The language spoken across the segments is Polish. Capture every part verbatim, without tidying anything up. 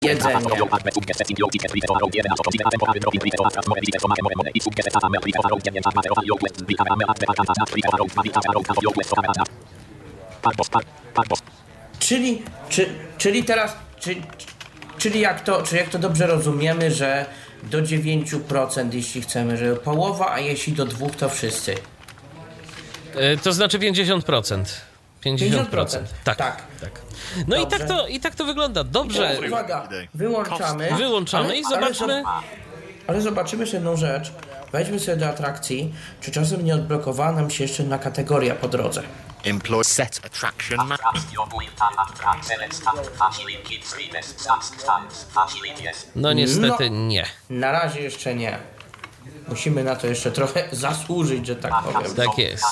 jedzenie. Czyli, czy, czyli teraz, czy, czyli jak to, czy jak to dobrze rozumiemy, że do dziewięć procent jeśli chcemy, żeby połowa, a jeśli do dwóch to wszyscy? Yy, to znaczy pięćdziesiąt procent. pięćdziesiąt procent. Tak, tak. tak. No i tak, to, i tak to wygląda. Dobrze. Uwaga, wyłączamy. Wyłączamy ale, i zobaczmy. Ale, ale zobaczymy sobie jedną rzecz. Wejdźmy sobie do atrakcji, czy czasem nie odblokowała nam się jeszcze inna kategoria po drodze. Employ set attraction map. No niestety no, nie. Na razie jeszcze nie. Musimy na to jeszcze trochę zasłużyć, że tak powiem. Tak jest.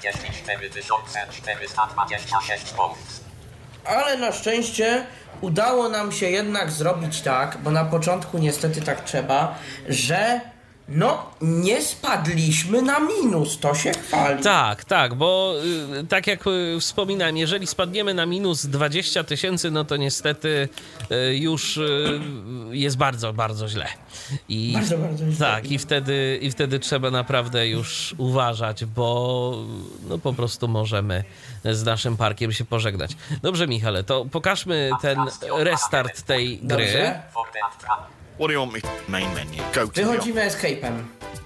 Ale na szczęście udało nam się jednak zrobić tak, bo na początku niestety tak trzeba, że no nie spadliśmy na minus, to się chwali. Tak, tak, bo y, tak jak y, wspominałem, jeżeli spadniemy na minus dwadzieścia tysięcy, no to niestety y, już y, jest bardzo, bardzo źle. I, bardzo, bardzo źle. Tak, i wtedy, i wtedy trzeba naprawdę już uważać, bo no po prostu możemy z naszym parkiem się pożegnać. Dobrze, Michale, to pokażmy ten restart tej gry. Dobrze. What do you want me to main menu? Go to Wychodzimy escape'em.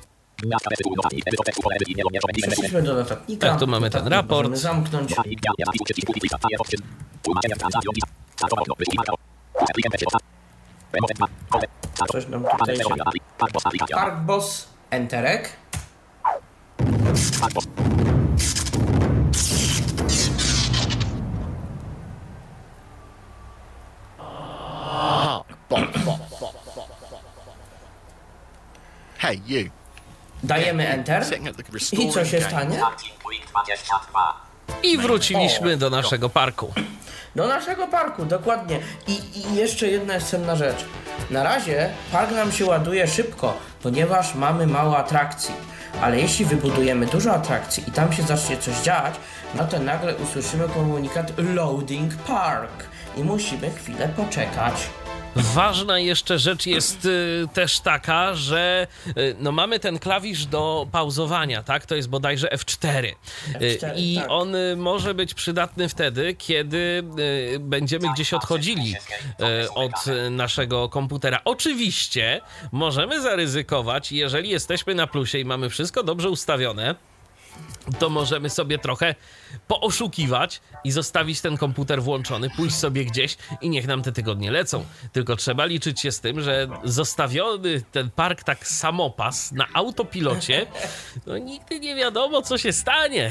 Przeszliśmy do notatnika. Tak, tu mamy ten raport. Możemy zamknąć. Coś nam tutaj się... Park Boss, enterek. Hey, you. Dajemy enter. I co się stanie? I wróciliśmy do naszego parku. Do naszego parku, dokładnie. I, I jeszcze jedna jest cenna rzecz. Na razie park nam się ładuje szybko, ponieważ mamy mało atrakcji. Ale jeśli wybudujemy dużo atrakcji i tam się zacznie coś dziać, no to nagle usłyszymy komunikat Loading Park i musimy chwilę poczekać. Ważna jeszcze rzecz jest y, też taka, że y, no mamy ten klawisz do pauzowania, tak? To jest bodajże F cztery. F cztery y, I tak. on y, może być przydatny wtedy, kiedy y, będziemy gdzieś odchodzili y, od y, naszego komputera. Oczywiście możemy zaryzykować, jeżeli jesteśmy na plusie i mamy wszystko dobrze ustawione, to możemy sobie trochę pooszukiwać i zostawić ten komputer włączony, pójść sobie gdzieś i niech nam te tygodnie lecą. Tylko trzeba liczyć się z tym, że zostawiony ten park tak samopas na autopilocie, no nigdy nie wiadomo, co się stanie.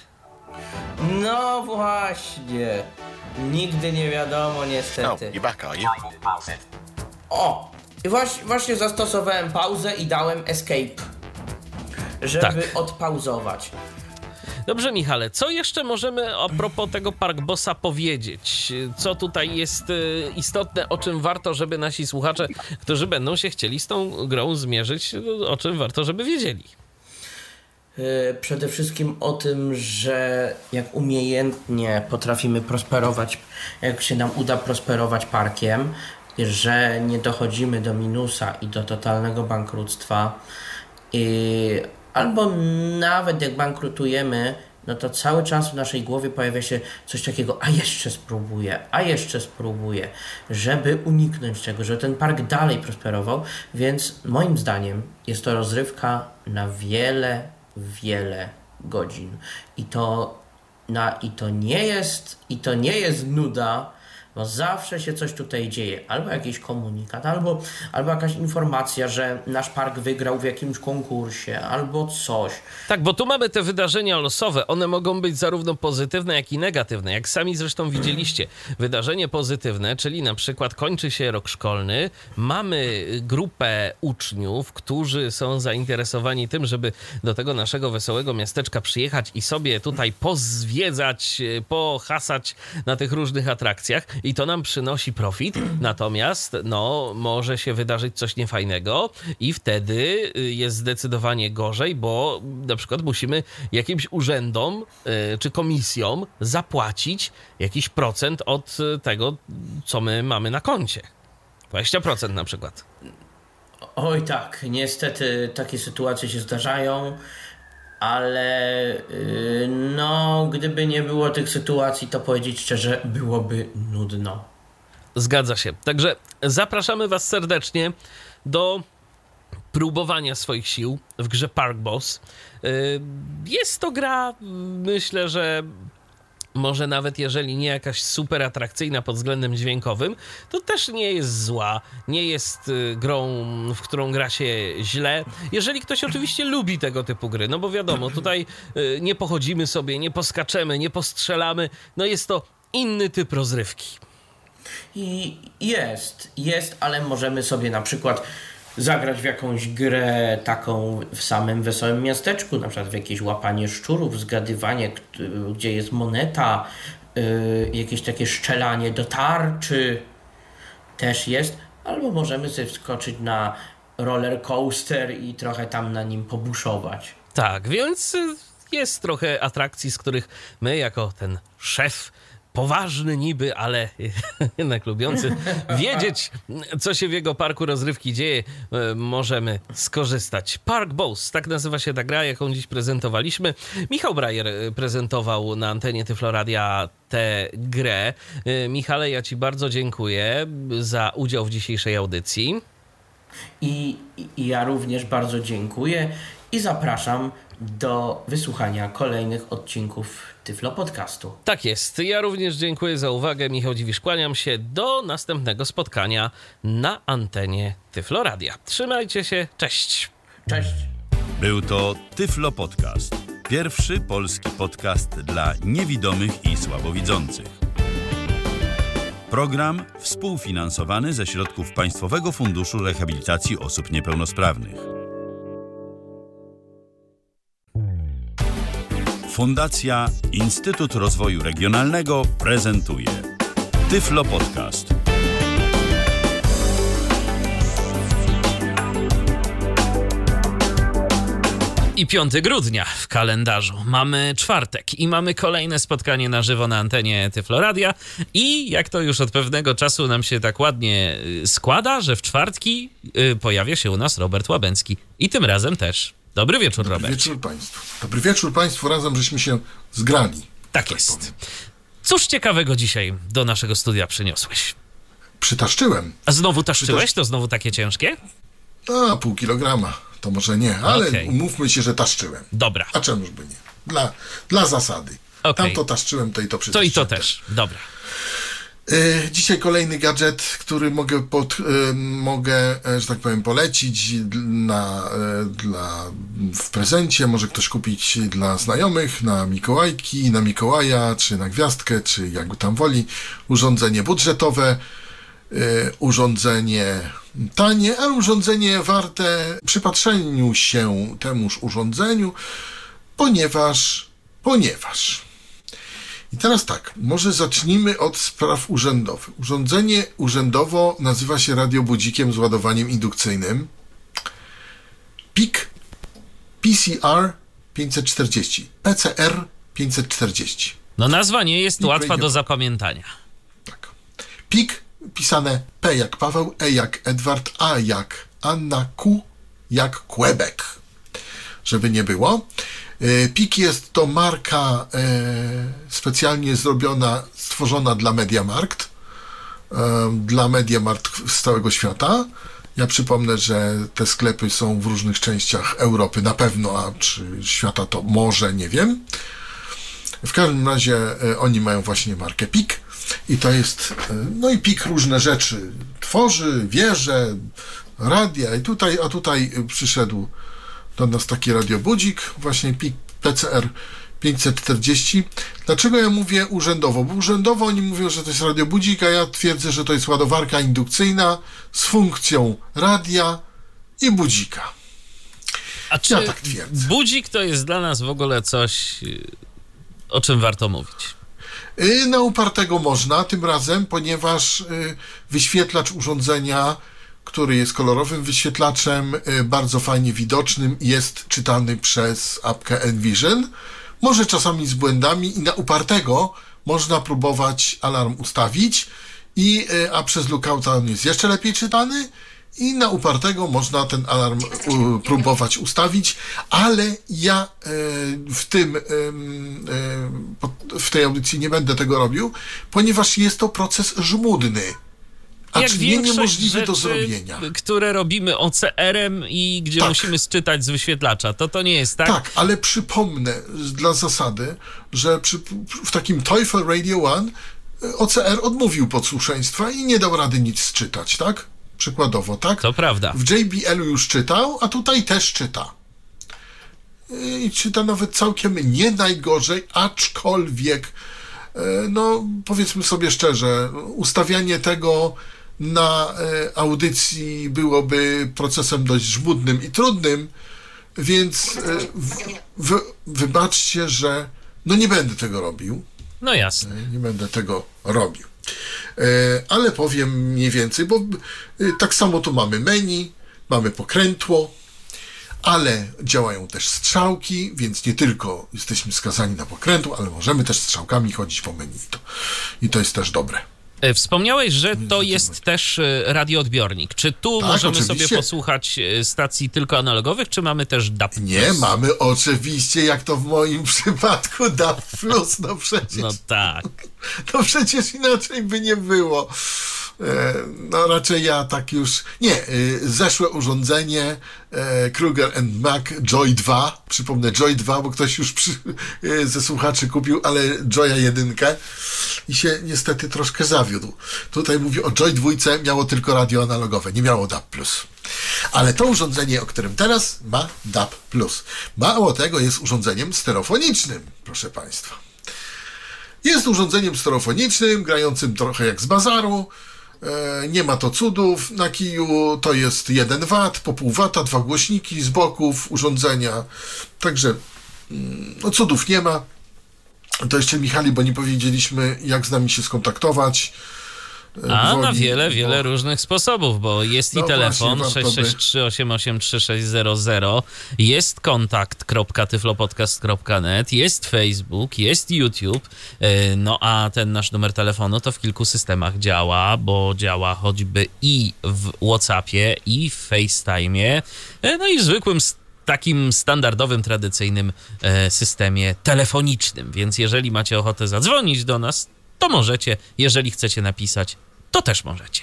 No właśnie. Nigdy nie wiadomo Oh, niestety. you're back, are you? O! I właśnie, właśnie zastosowałem pauzę i dałem escape, żeby Tak. odpauzować. Dobrze, Michale, co jeszcze możemy a propos tego Park Bossa powiedzieć? Co tutaj jest y, istotne, o czym warto, żeby nasi słuchacze, którzy będą się chcieli z tą grą zmierzyć, o czym warto, żeby wiedzieli? Yy, przede wszystkim o tym, że jak umiejętnie potrafimy prosperować, jak się nam uda prosperować parkiem, że nie dochodzimy do minusa i do totalnego bankructwa, i albo nawet jak bankrutujemy, no to cały czas w naszej głowie pojawia się coś takiego, a jeszcze spróbuję, a jeszcze spróbuję, żeby uniknąć tego, że ten park dalej prosperował, więc moim zdaniem jest to rozrywka na wiele, wiele godzin. I to, na, i to nie jest, i to nie jest nuda, bo zawsze się coś tutaj dzieje. Albo jakiś komunikat, albo, albo jakaś informacja, że nasz park wygrał w jakimś konkursie, albo coś. Tak, bo tu mamy te wydarzenia losowe. One mogą być zarówno pozytywne, jak i negatywne. Jak sami zresztą widzieliście. Wydarzenie pozytywne, czyli na przykład kończy się rok szkolny, mamy grupę uczniów, którzy są zainteresowani tym, żeby do tego naszego wesołego miasteczka przyjechać i sobie tutaj pozwiedzać, pohasać na tych różnych atrakcjach. I to nam przynosi profit, natomiast no, może się wydarzyć coś niefajnego i wtedy jest zdecydowanie gorzej, bo na przykład musimy jakimś urzędom y, czy komisjom zapłacić jakiś procent od tego, co my mamy na koncie. dwadzieścia procent na przykład. Oj tak, niestety takie sytuacje się zdarzają, ale yy, no gdyby nie było tych sytuacji, to powiedzieć szczerze, byłoby nudno. Zgadza się. Także zapraszamy was serdecznie do próbowania swoich sił w grze Park Boss. Jest to gra, myślę, że może nawet jeżeli nie jakaś super atrakcyjna pod względem dźwiękowym, to też nie jest zła, nie jest grą, w którą gra się źle. Jeżeli ktoś oczywiście lubi tego typu gry, no bo wiadomo, tutaj nie pochodzimy sobie, nie poskaczemy, nie postrzelamy, no jest to inny typ rozrywki. I jest, jest, ale możemy sobie na przykład zagrać w jakąś grę taką w samym Wesołym Miasteczku, na przykład w jakieś łapanie szczurów, zgadywanie, gdzie jest moneta, yy, jakieś takie szczelanie do tarczy też jest, albo możemy sobie wskoczyć na roller coaster i trochę tam na nim pobuszować. Tak, więc jest trochę atrakcji, z których my jako ten szef poważny niby, ale jednak lubiący wiedzieć, co się w jego parku rozrywki dzieje, możemy skorzystać. Park Boss, tak nazywa się ta gra, jaką dziś prezentowaliśmy. Michał Brajer prezentował na antenie Tyfloradia tę grę. Michale, ja ci bardzo dziękuję za udział w dzisiejszej audycji. I, i ja również bardzo dziękuję i zapraszam do wysłuchania kolejnych odcinków Tyflo Podcastu. Tak jest. Ja również dziękuję za uwagę. Michał Dziwisz, kłaniam się. Do następnego spotkania na antenie Tyfloradia. Trzymajcie się. Cześć. Cześć. Był to Tyflo Podcast. Pierwszy polski podcast dla niewidomych i słabowidzących. Program współfinansowany ze środków Państwowego Funduszu Rehabilitacji Osób Niepełnosprawnych. Fundacja Instytut Rozwoju Regionalnego prezentuje Tyflo Podcast. I piątego grudnia w kalendarzu. Mamy czwartek i mamy kolejne spotkanie na żywo na antenie Tyfloradia. I jak to już od pewnego czasu nam się tak ładnie składa, że w czwartki pojawia się u nas Robert Łabęcki. I tym razem też. Dobry wieczór, Robert. Dobry wieczór Państwu. Dobry wieczór Państwu. Razem żeśmy się zgrali. Tak jest. Cóż ciekawego dzisiaj do naszego studia przyniosłeś? Przytaszczyłem. A znowu taszczyłeś? Przytasz... To znowu takie ciężkie? A, pół kilograma. To może nie, ale okay. Umówmy się, że taszczyłem. Dobra. A czemuż by nie? Dla, dla zasady. Okay. Tam to taszczyłem, to i to przytaszczyłem. To i to też. Dobra. E, dzisiaj kolejny gadżet, który mogę, pod, e, mogę, że tak powiem, polecić na, e, dla, w prezencie. Może ktoś kupić dla znajomych, na Mikołajki, na Mikołaja, czy na gwiazdkę, czy jak tam woli. Urządzenie budżetowe, e, urządzenie tanie, ale urządzenie warte przypatrzeniu się temuż urządzeniu, ponieważ, ponieważ... I teraz tak, może zacznijmy od spraw urzędowych. Urządzenie urzędowo nazywa się radiobudzikiem z ładowaniem indukcyjnym P I C P C R pięćset czterdzieści. P C R pięćset czterdzieści. No nazwa nie jest P I C łatwa Radio. do zapamiętania. Tak. P I C pisane P jak Paweł, E jak Edward, A jak Anna, Q jak Quebec. Żeby nie było. P I C jest to marka e, specjalnie zrobiona, stworzona dla MediaMarkt, e, dla MediaMarkt z całego świata. Ja przypomnę, że te sklepy są w różnych częściach Europy na pewno, a czy świata to może, nie wiem. W każdym razie e, oni mają właśnie markę P I C i to jest, e, no i P I C różne rzeczy tworzy, wieże, radia i tutaj, a tutaj przyszedł do nas taki radiobudzik, właśnie P I C P C R pięćset czterdzieści. Dlaczego ja mówię urzędowo? Bo urzędowo oni mówią, że to jest radiobudzik, a ja twierdzę, że to jest ładowarka indukcyjna z funkcją radia i budzika. A czy ja tak twierdzę. Budzik to jest dla nas w ogóle coś, o czym warto mówić? Yy, na upartego można tym razem, ponieważ yy, wyświetlacz urządzenia, który jest kolorowym wyświetlaczem, bardzo fajnie widocznym, jest czytany przez apkę Envision. Może czasami z błędami i na upartego można próbować alarm ustawić I, a przez lookouta on jest jeszcze lepiej czytany i na upartego można ten alarm u, próbować ustawić, ale ja e, w tym e, e, w tej audycji nie będę tego robił, ponieważ jest to proces żmudny. A Jak czy nie większość niemożliwy rzeczy, do zrobienia. które robimy O C R-em i gdzie Tak. musimy sczytać z wyświetlacza. To to nie jest tak? Tak, ale przypomnę dla zasady, że przy, w takim Teufel Radio One O C R odmówił posłuszeństwa i nie dał rady nic czytać, tak? Przykładowo, tak? To prawda. W J B L-u już czytał, a tutaj też czyta. I czyta nawet całkiem nie najgorzej, aczkolwiek, no powiedzmy sobie szczerze, ustawianie tego na audycji byłoby procesem dość żmudnym i trudnym, więc w, w, wybaczcie, że no nie będę tego robił. No jasne. Nie będę tego robił. Ale powiem mniej więcej, bo tak samo tu mamy menu, mamy pokrętło, ale działają też strzałki, więc nie tylko jesteśmy skazani na pokrętło, ale możemy też strzałkami chodzić po menu. I to, i to jest też dobre. Wspomniałeś, że to jest też radioodbiornik. Czy tu Tak, możemy oczywiście. sobie posłuchać stacji tylko analogowych, czy mamy też D A B+? Nie, mamy oczywiście, jak to w moim przypadku, D A B plus, no przecież. No tak. No przecież inaczej by nie było. No raczej ja tak już... Nie, zeszłe urządzenie Kruger and Mac Joy dwa, przypomnę Joy dwa, bo ktoś już przy, ze słuchaczy kupił, ale Joya jeden i się niestety troszkę zawiódł. Tutaj mówię o Joy dwa, miało tylko radio analogowe, nie miało D A B plus. Ale to urządzenie, o którym teraz, ma D A B plus. Mało tego, jest urządzeniem stereofonicznym, proszę Państwa. Jest urządzeniem stereofonicznym, grającym trochę jak z bazaru. E, nie ma to cudów. Na kiju to jest jeden wat, po pół wata, dwa głośniki z boków urządzenia. Także no, cudów nie ma. To jeszcze Michali, bo nie powiedzieliśmy, jak z nami się skontaktować. A Woli, na wiele, bo... wiele różnych sposobów, bo jest No i telefon właśnie, sześć sześć trzy, osiem osiem trzy sześć zero zero, jest kontakt kropka tyflopodcast kropka net, jest Facebook, jest YouTube, no a ten nasz numer telefonu to w kilku systemach działa, bo działa choćby i w WhatsAppie, i w FaceTime'ie, no i w zwykłym takim standardowym, tradycyjnym systemie telefonicznym, więc jeżeli macie ochotę zadzwonić do nas, to możecie, jeżeli chcecie napisać, to też możecie.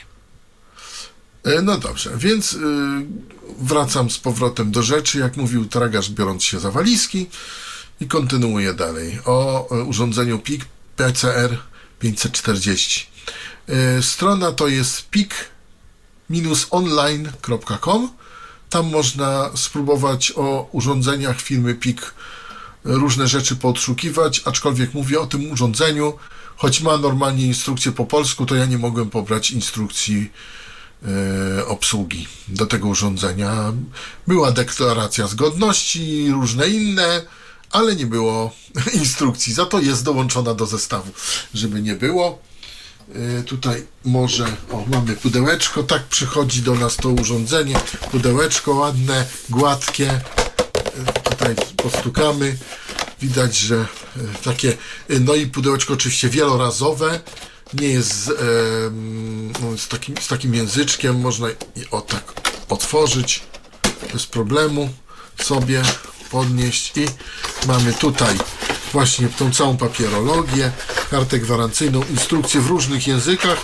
No dobrze, więc yy, wracam z powrotem do rzeczy, jak mówił tragarz, biorąc się za walizki, i kontynuuję dalej o y, urządzeniu pik P C R pięćset czterdzieści. Yy, strona to jest pik online kropka com. Tam można spróbować o urządzeniach firmy PIK różne rzeczy poodszukiwać, aczkolwiek mówię o tym urządzeniu, choć ma normalnie instrukcję po polsku, to ja nie mogłem pobrać instrukcji e, obsługi do tego urządzenia. Była deklaracja zgodności, różne inne, ale nie było instrukcji. Za to jest dołączona do zestawu, żeby nie było. E, tutaj może, o, mamy pudełeczko, tak przychodzi do nas to urządzenie. Pudełeczko ładne, gładkie. E, tutaj postukamy. Widać, że e, takie, no i pudełeczko oczywiście wielorazowe, nie jest z, e, no, z, takim, z takim języczkiem, można je o tak otworzyć bez problemu, sobie podnieść i mamy tutaj właśnie tą całą papierologię, kartę gwarancyjną, instrukcje w różnych językach,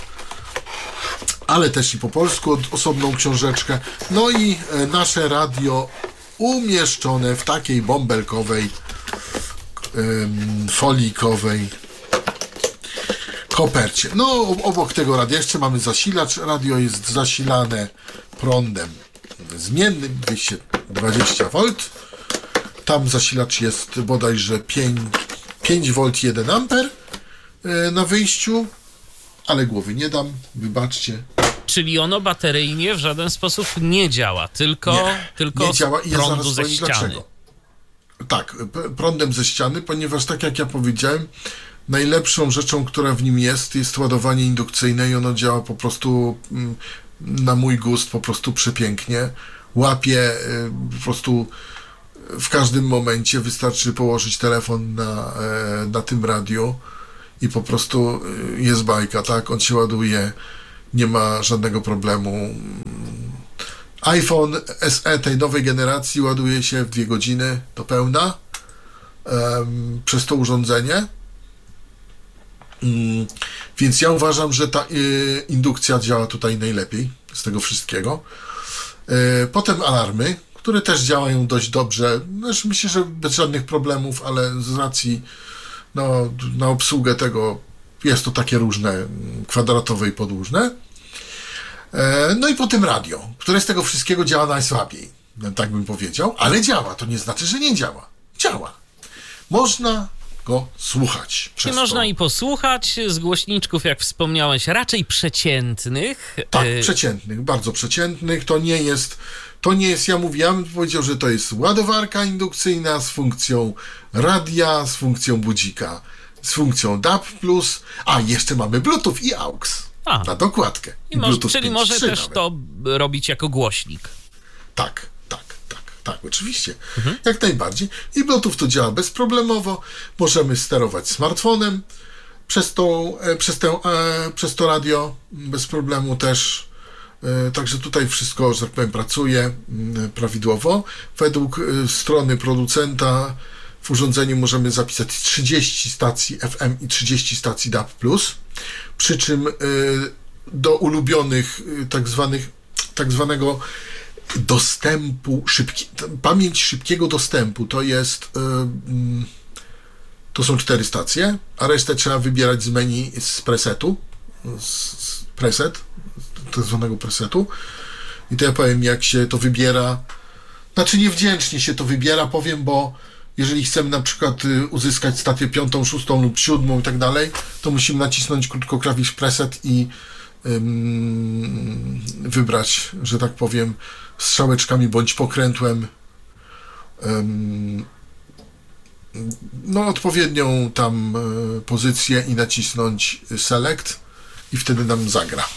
ale też i po polsku, osobną książeczkę, no i e, nasze radio umieszczone w takiej bąbelkowej folikowej kopercie. No, obok tego radia jeszcze mamy zasilacz. Radio jest zasilane prądem zmiennym, dwieście dwadzieścia wolt. Tam zasilacz jest bodajże pięć wolt jeden amper na wyjściu, ale głowy nie dam, wybaczcie. Czyli ono bateryjnie w żaden sposób nie działa, tylko, nie, tylko nie działa. I ja prądu zaraz ze powiem ściany. Dlaczego. Tak, prądem ze ściany, ponieważ tak jak ja powiedziałem, najlepszą rzeczą, która w nim jest, jest ładowanie indukcyjne i ono działa po prostu na mój gust po prostu przepięknie. Łapie po prostu w każdym momencie, wystarczy położyć telefon na, na tym radiu i po prostu jest bajka, tak? On się ładuje, nie ma żadnego problemu. iPhone S E tej nowej generacji ładuje się w dwie godziny do pełna um, przez to urządzenie. Um, więc ja uważam, że ta y, indukcja działa tutaj najlepiej z tego wszystkiego. Y, potem alarmy, które też działają dość dobrze. Znaczy, myślę, że bez żadnych problemów, ale z racji no, na obsługę tego jest to takie różne, kwadratowe i podłużne. No i potem radio, które z tego wszystkiego działa najsłabiej, tak bym powiedział, ale działa, to nie znaczy, że nie działa. Działa. Można go słuchać. I można to. i posłuchać z głośniczków, jak wspomniałeś, raczej przeciętnych. Tak, przeciętnych, bardzo przeciętnych. To nie jest, to nie jest, ja mówię, ja bym powiedział, że to jest ładowarka indukcyjna z funkcją radia, z funkcją budzika, z funkcją D A B plus, a jeszcze mamy Bluetooth i A U X. A. Na dokładkę. I może, czyli może też nawet to robić jako głośnik. Tak, tak, tak, tak, oczywiście. Mhm. Jak najbardziej. I Bluetooth to działa bezproblemowo. Możemy sterować smartfonem przez, tą, przez, tę, przez to radio bez problemu też. Także tutaj wszystko, że tak powiem, pracuje prawidłowo. Według strony producenta w urządzeniu możemy zapisać trzydzieści stacji F M i trzydzieści stacji D A B plus, przy czym do ulubionych tak zwanych, tak zwanego dostępu, szybki, pamięć szybkiego dostępu to jest, to są cztery stacje, a resztę trzeba wybierać z menu z presetu, z preset, tak zwanego presetu. I to ja powiem, jak się to wybiera, znaczy niewdzięcznie się to wybiera, powiem, bo jeżeli chcemy na przykład uzyskać stację piątą, szóstą lub siódmą i tak dalej, to musimy nacisnąć krótko klawisz preset i ym, wybrać, że tak powiem, strzałeczkami bądź pokrętłem ym, no odpowiednią tam y, pozycję i nacisnąć select i wtedy nam zagra.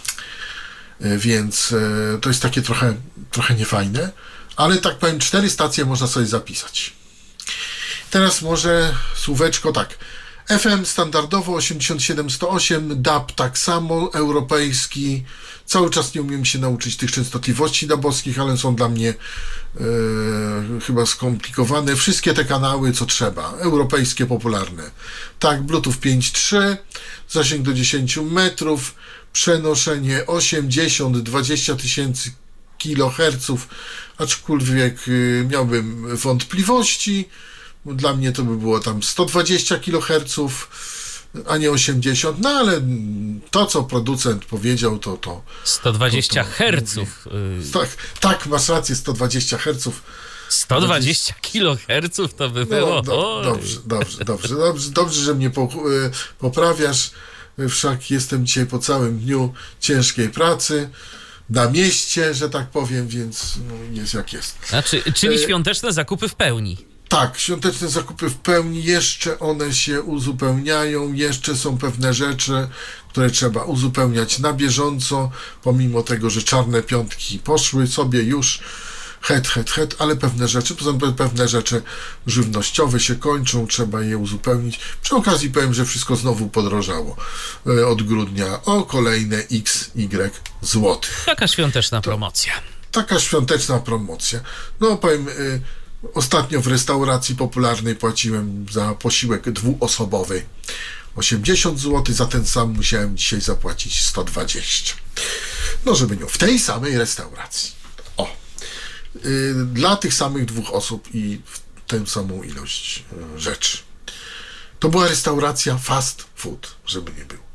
Y, więc y, to jest takie trochę, trochę niefajne, ale tak powiem, cztery stacje można sobie zapisać. Teraz może słóweczko tak. F M standardowo osiemdziesiąt siedem sto osiem, D A B tak samo, europejski. Cały czas nie umiem się nauczyć tych częstotliwości dabowskich, ale są dla mnie e, chyba skomplikowane. Wszystkie te kanały, co trzeba. Europejskie, popularne. Tak, Bluetooth pięć trzy, zasięg do dziesięć metrów, przenoszenie osiemdziesiąt do dwudziestu tysięcy kiloherców, aczkolwiek y, miałbym wątpliwości. Dla mnie to by było tam sto dwadzieścia kiloherców, a nie osiemdziesiąt, no ale to, co producent powiedział, to... to sto dwadzieścia herców. Tak, tak, masz rację, sto dwadzieścia herców. sto dwadzieścia kiloherców to by było. No, do, dobrze, dobrze, dobrze, dobrze, dobrze, że mnie po, poprawiasz, wszak jestem dzisiaj po całym dniu ciężkiej pracy, na mieście, że tak powiem, więc no, jest jak jest. Znaczy, czyli świąteczne zakupy w pełni. Tak, świąteczne zakupy w pełni, jeszcze one się uzupełniają, jeszcze są pewne rzeczy, które trzeba uzupełniać na bieżąco, pomimo tego, że czarne piątki poszły sobie już, het, het, het, ale pewne rzeczy, pewne rzeczy żywnościowe się kończą, trzeba je uzupełnić. Przy okazji powiem, że wszystko znowu podrożało od grudnia o kolejne X Y złotych. Taka świąteczna to, promocja. Taka świąteczna promocja. No powiem... Ostatnio w restauracji popularnej płaciłem za posiłek dwuosobowy osiemdziesiąt złotych, za ten sam musiałem dzisiaj zapłacić sto dwadzieścia. No żeby nie, w tej samej restauracji. O, yy, dla tych samych dwóch osób i w tę samą ilość yy, rzeczy. To była restauracja fast food, żeby nie było.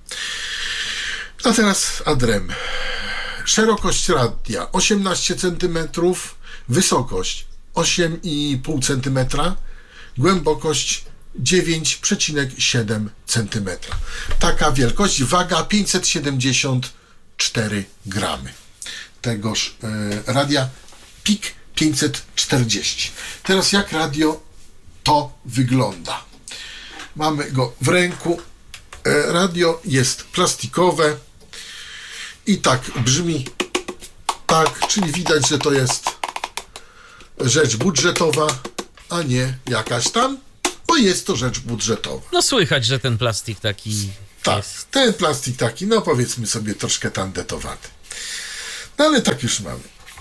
A teraz adrem. Szerokość radia osiemnaście centymetrów, wysokość osiem i pół centymetra, głębokość dziewięć przecinek siedem centymetra. Taka wielkość, waga pięćset siedemdziesiąt cztery gramy. Tegoż e, radia PIK pięćset czterdzieści. Teraz jak radio to wygląda? Mamy go w ręku. E, radio jest plastikowe i tak brzmi, tak, czyli widać, że to jest rzecz budżetowa, a nie jakaś tam bo jest to rzecz budżetowa. No słychać, że ten plastik taki Tak, jest. ten plastik taki, no powiedzmy sobie troszkę tandetowaty. No ale tak już mamy.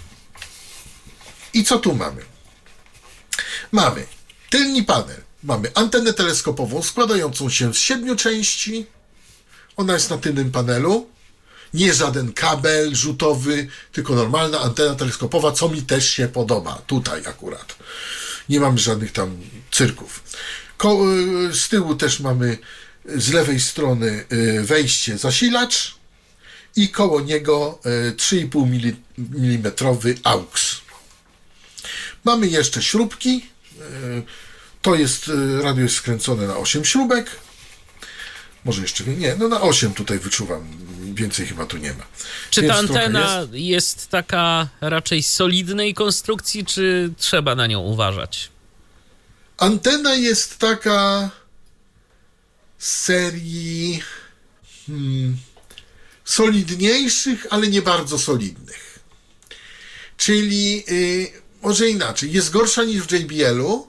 I co tu mamy? Mamy tylni panel. Mamy antenę teleskopową składającą się z siedmiu części. Ona jest na tylnym panelu. Nie żaden kabel rzutowy, tylko normalna antena teleskopowa, co mi też się podoba. Tutaj akurat. Nie mamy żadnych tam cyrków. Ko- z tyłu też mamy z lewej strony wejście zasilacz i koło niego trzy i pół milimetrowy AUX. Mamy jeszcze śrubki. To jest, radio jest skręcone na osiem śrubek. Może jeszcze nie, no na osiem tutaj wyczuwam. Więcej chyba tu nie ma. Czy Więc ta antena jest. jest taka raczej solidnej konstrukcji, czy trzeba na nią uważać? Antena jest taka z serii hmm, solidniejszych, ale nie bardzo solidnych. Czyli yy, może inaczej, jest gorsza niż w J B L-u,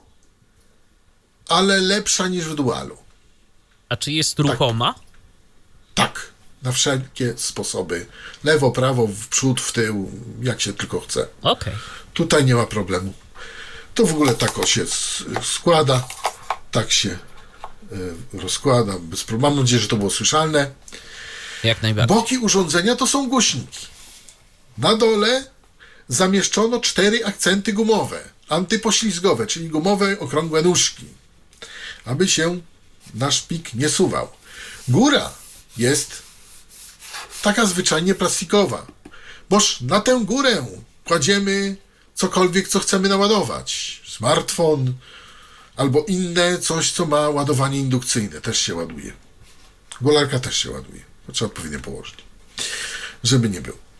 ale lepsza niż w Dualu. A czy jest ruchoma? Tak, na wszelkie sposoby. Lewo, prawo, w przód, w tył, jak się tylko chce. Okej. Tutaj nie ma problemu. To w ogóle tak o się s- składa, tak się y, rozkłada. Bez problemu. Mam nadzieję, że to było słyszalne. Jak najbardziej. Boki urządzenia to są głośniki. Na dole zamieszczono cztery akcenty gumowe, antypoślizgowe, czyli gumowe, okrągłe nóżki, aby się nasz pik nie suwał. Góra jest taka zwyczajnie plastikowa, boż na tę górę kładziemy cokolwiek, co chcemy naładować. Smartfon albo inne coś, co ma ładowanie indukcyjne. Też się ładuje. Golarka też się ładuje. To trzeba odpowiednio położyć, żeby nie było.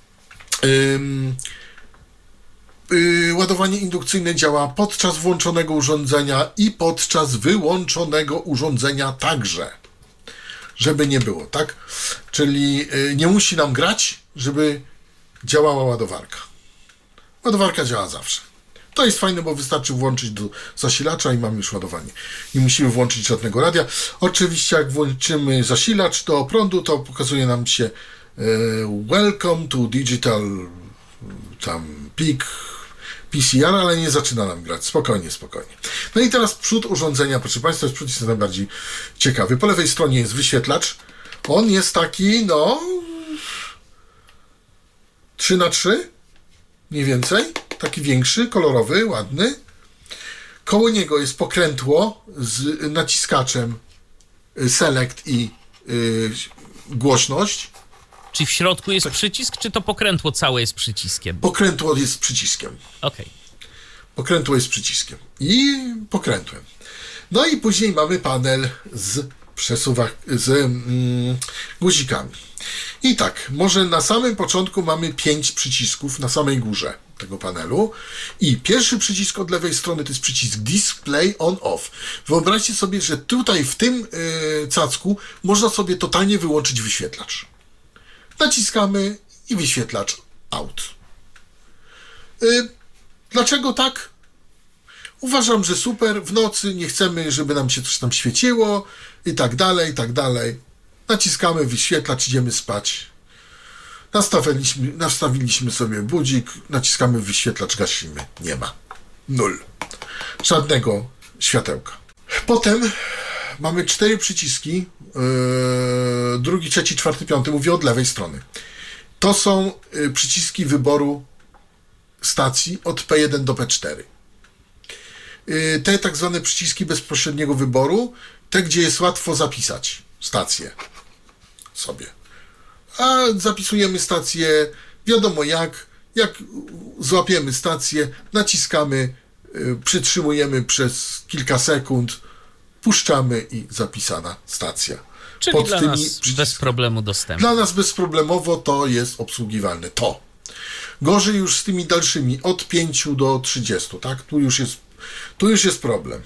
Ym, yy, ładowanie indukcyjne działa podczas włączonego urządzenia i podczas wyłączonego urządzenia także. Żeby nie było, tak? Czyli yy, nie musi nam grać, żeby działała ładowarka. Ładowarka działa zawsze. To jest fajne, bo wystarczy włączyć do zasilacza i mamy już ładowanie. Nie musimy włączyć żadnego radia. Oczywiście jak włączymy zasilacz do prądu, to pokazuje nam się e, Welcome to Digital tam Peak P C R, ale nie zaczyna nam grać. Spokojnie, spokojnie. No i teraz przód urządzenia, proszę Państwa, przód jest najbardziej ciekawy. Po lewej stronie jest wyświetlacz. On jest taki, no trzy na trzy mniej więcej. Taki większy, kolorowy, ładny. Koło niego jest pokrętło z naciskaczem select i yy, głośność. Czy w środku jest przycisk, czy to pokrętło całe jest przyciskiem? Pokrętło jest przyciskiem. Okej. Pokrętło jest przyciskiem. I pokrętłem. No i później mamy panel z przesuwach, z mm, guzikami. I tak, może na samym początku mamy pięć przycisków na samej górze tego panelu i pierwszy przycisk od lewej strony to jest przycisk Display On Off. Wyobraźcie sobie, że tutaj w tym yy, cacku można sobie totalnie wyłączyć wyświetlacz. Naciskamy i wyświetlacz out. Yy, dlaczego tak? Uważam, że super, w nocy nie chcemy, żeby nam się coś tam świeciło i tak dalej, i tak dalej. Naciskamy wyświetlacz, idziemy spać. Nastawiliśmy, nastawiliśmy sobie budzik, naciskamy wyświetlacz, gasimy. Nie ma. Nul. Żadnego światełka. Potem mamy cztery przyciski. Yy, drugi, trzeci, czwarty, piąty. Mówię od lewej strony. To są yy, przyciski wyboru stacji od P jeden do P cztery. Yy, te tak zwane przyciski bezpośredniego wyboru, te gdzie jest łatwo zapisać stację sobie. A zapisujemy stację wiadomo jak, jak złapiemy stację, naciskamy, yy, przytrzymujemy przez kilka sekund, puszczamy i zapisana stacja. Czyli Pod dla tymi nas przyciskami. bez problemu dostępne. Dla nas bezproblemowo to jest obsługiwalne. To. Gorzej już z tymi dalszymi, od pięciu do trzydziestu, tak? Tu już jest, tu już jest problem.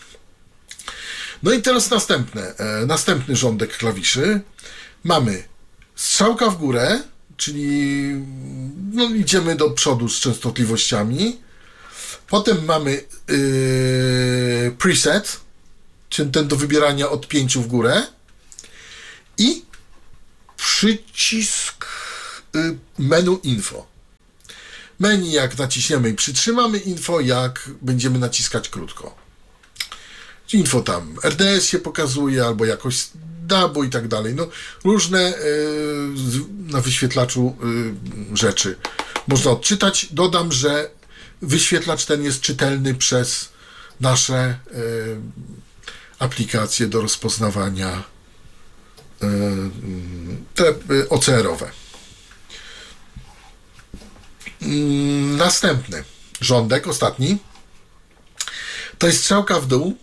No i teraz następne, e, następny rządek klawiszy. Mamy strzałka w górę, czyli no, idziemy do przodu z częstotliwościami. Potem mamy yy, preset, czy ten do wybierania od pięciu w górę i przycisk y, menu info. Menu jak naciśniemy i przytrzymamy, info jak będziemy naciskać krótko. Info tam R D S się pokazuje, albo jakoś dabu i tak dalej. No, różne y, na wyświetlaczu y, rzeczy można odczytać. Dodam, że wyświetlacz ten jest czytelny przez nasze y, aplikacje do rozpoznawania y, te y, O C R-owe. Y, następny rządek, ostatni, to jest strzałka w dół,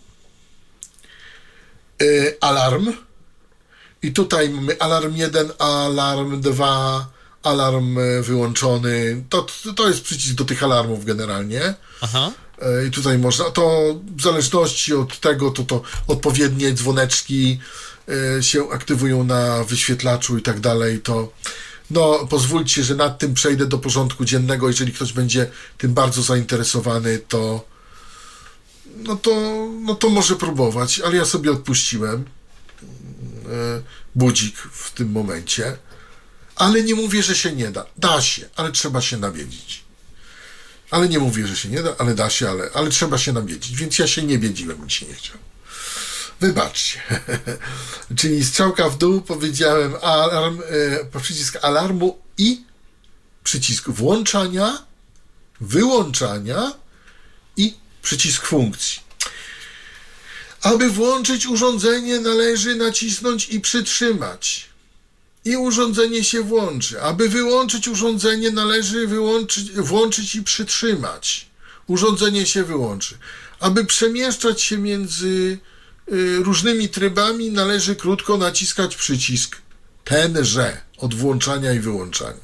y, alarm. I tutaj mamy alarm jeden, alarm dwa, alarm wyłączony. To, to jest przycisk do tych alarmów generalnie. Aha. I tutaj można, to w zależności od tego, to, to odpowiednie dzwoneczki się aktywują na wyświetlaczu i tak dalej, to no pozwólcie, że nad tym przejdę do porządku dziennego. Jeżeli ktoś będzie tym bardzo zainteresowany, to no to, no to może próbować, ale ja sobie odpuściłem budzik w tym momencie, ale nie mówię, że się nie da. Da się, ale trzeba się nawiedzić. Ale nie mówię, że się nie da, ale da się, ale, ale trzeba się nawiedzić, więc ja się nie wiedziłem, mi się nie chciał. Wybaczcie. Czyli strzałka w dół, powiedziałem alarm, e, przycisk alarmu i przycisk włączania, wyłączania i przycisk funkcji. Aby włączyć urządzenie, należy nacisnąć i przytrzymać. I urządzenie się włączy. Aby wyłączyć urządzenie, należy wyłączyć, włączyć i przytrzymać. Urządzenie się wyłączy. Aby przemieszczać się między y, różnymi trybami, należy krótko naciskać przycisk tenże od włączania i wyłączania.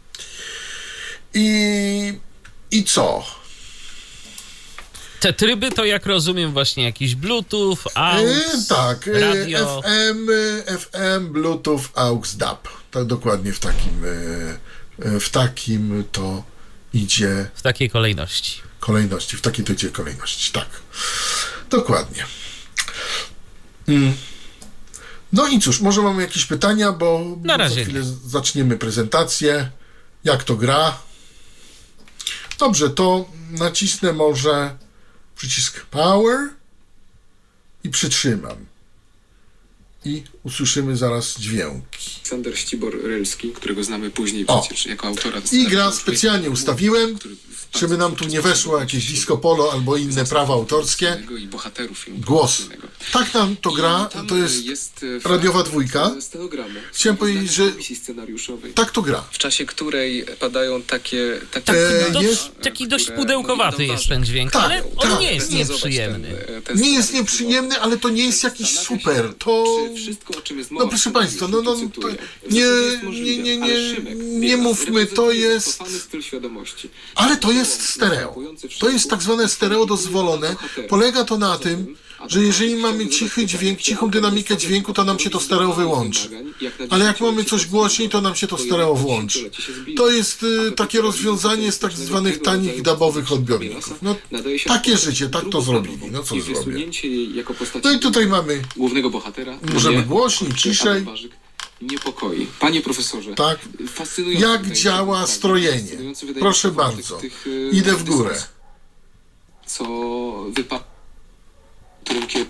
I, i co? Te tryby to, jak rozumiem, właśnie jakiś Bluetooth, A U X, e, tak, radio. F M, F M, Bluetooth, A U X, D A B. Tak dokładnie w takim, w takim to idzie W takiej kolejności. kolejności, w takiej to idzie kolejności, tak. Dokładnie. No i cóż, może mamy jakieś pytania, bo Na razie za chwilę nie. zaczniemy prezentację. Jak to gra? Dobrze, to nacisnę może przycisk Power i przytrzymam. I usłyszymy zaraz dźwięki. Aleksander Ścibor-Rylski, którego znamy później O. przecież jako autora. I gra specjalnie ustawiłem, żeby nam tu nie weszło jakieś disco polo albo inne prawa autorskie. I bohaterów filmu. Głos. Tak nam to gra, to jest radiowa dwójka. Chciałem powiedzieć, że tak to gra. W czasie której padają takie... takie Tak, E, dość, jest- taki dość pudełkowaty jest ten dźwięk, Tak, ale on tak. nie jest nieprzyjemny. Nie jest nieprzyjemny, ale to nie jest jakiś super. To... No proszę Państwa, no, no to nie, nie, nie, nie, nie mówmy, to jest... Ale to jest stereo. To jest tak zwane stereo dozwolone. Polega to na tym, że jeżeli mamy cichy dźwięk, cichą dynamikę dźwięku, to nam się to stereo wyłączy. Ale jak mamy coś głośniej, to nam się to stereo włączy. To jest y, takie rozwiązanie z tak zwanych tanich dabowych odbiorników. No takie życie, tak to zrobili. No co zrobię? No i tutaj mamy, głównego bohatera. możemy głośniej, ciszej. Niepokoi. Panie profesorze, Tak. fascynujące Jak wręcz, działa tak, strojenie? fascynujący wydaje Proszę mi się kontekst bardzo. tych, y, Idę w górę. dyskusji. Co wypadło, którym kiedy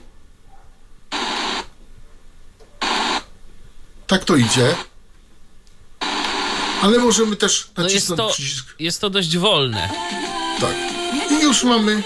Tak to idzie. Ale możemy też No jest nacisnąć to, przycisk. jest to dość wolne. Tak. I już mamy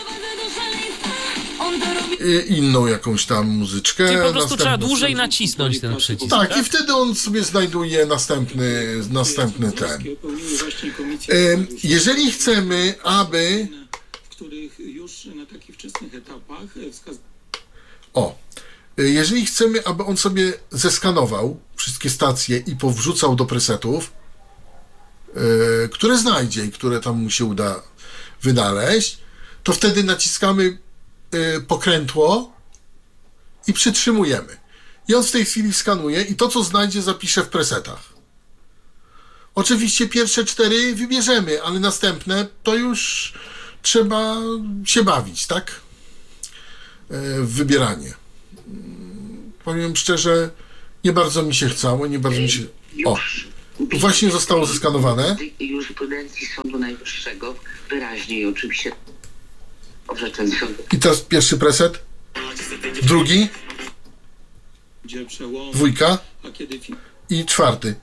y, inną jakąś tam muzyczkę. Czyli po prostu następną- trzeba dłużej nacisnąć ten przycisk. Tak, i wtedy on sobie znajduje następny, następny ten. Y, Jeżeli chcemy, aby... w których już na takich wczesnych etapach wskaz... O, y, jeżeli chcemy, aby on sobie zeskanował wszystkie stacje i powrzucał do presetów, y, które znajdzie i które tam mu się uda wynaleźć, to wtedy naciskamy y, pokrętło i przytrzymujemy. I on w tej chwili skanuje i to, co znajdzie, zapisze w presetach. Oczywiście pierwsze cztery wybierzemy, ale następne to już trzeba się bawić, tak? Y, w wybieranie powiem szczerze, nie bardzo mi się chciało, nie bardzo mi się... O, właśnie zostało zeskanowane. Jurysprudencji Sądu Najwyższego wyraźnie i oczywiście orzeczeń sądu. I teraz pierwszy preset, drugi, Gdzie przełom, dwójka a kiedy fi- i czwarty.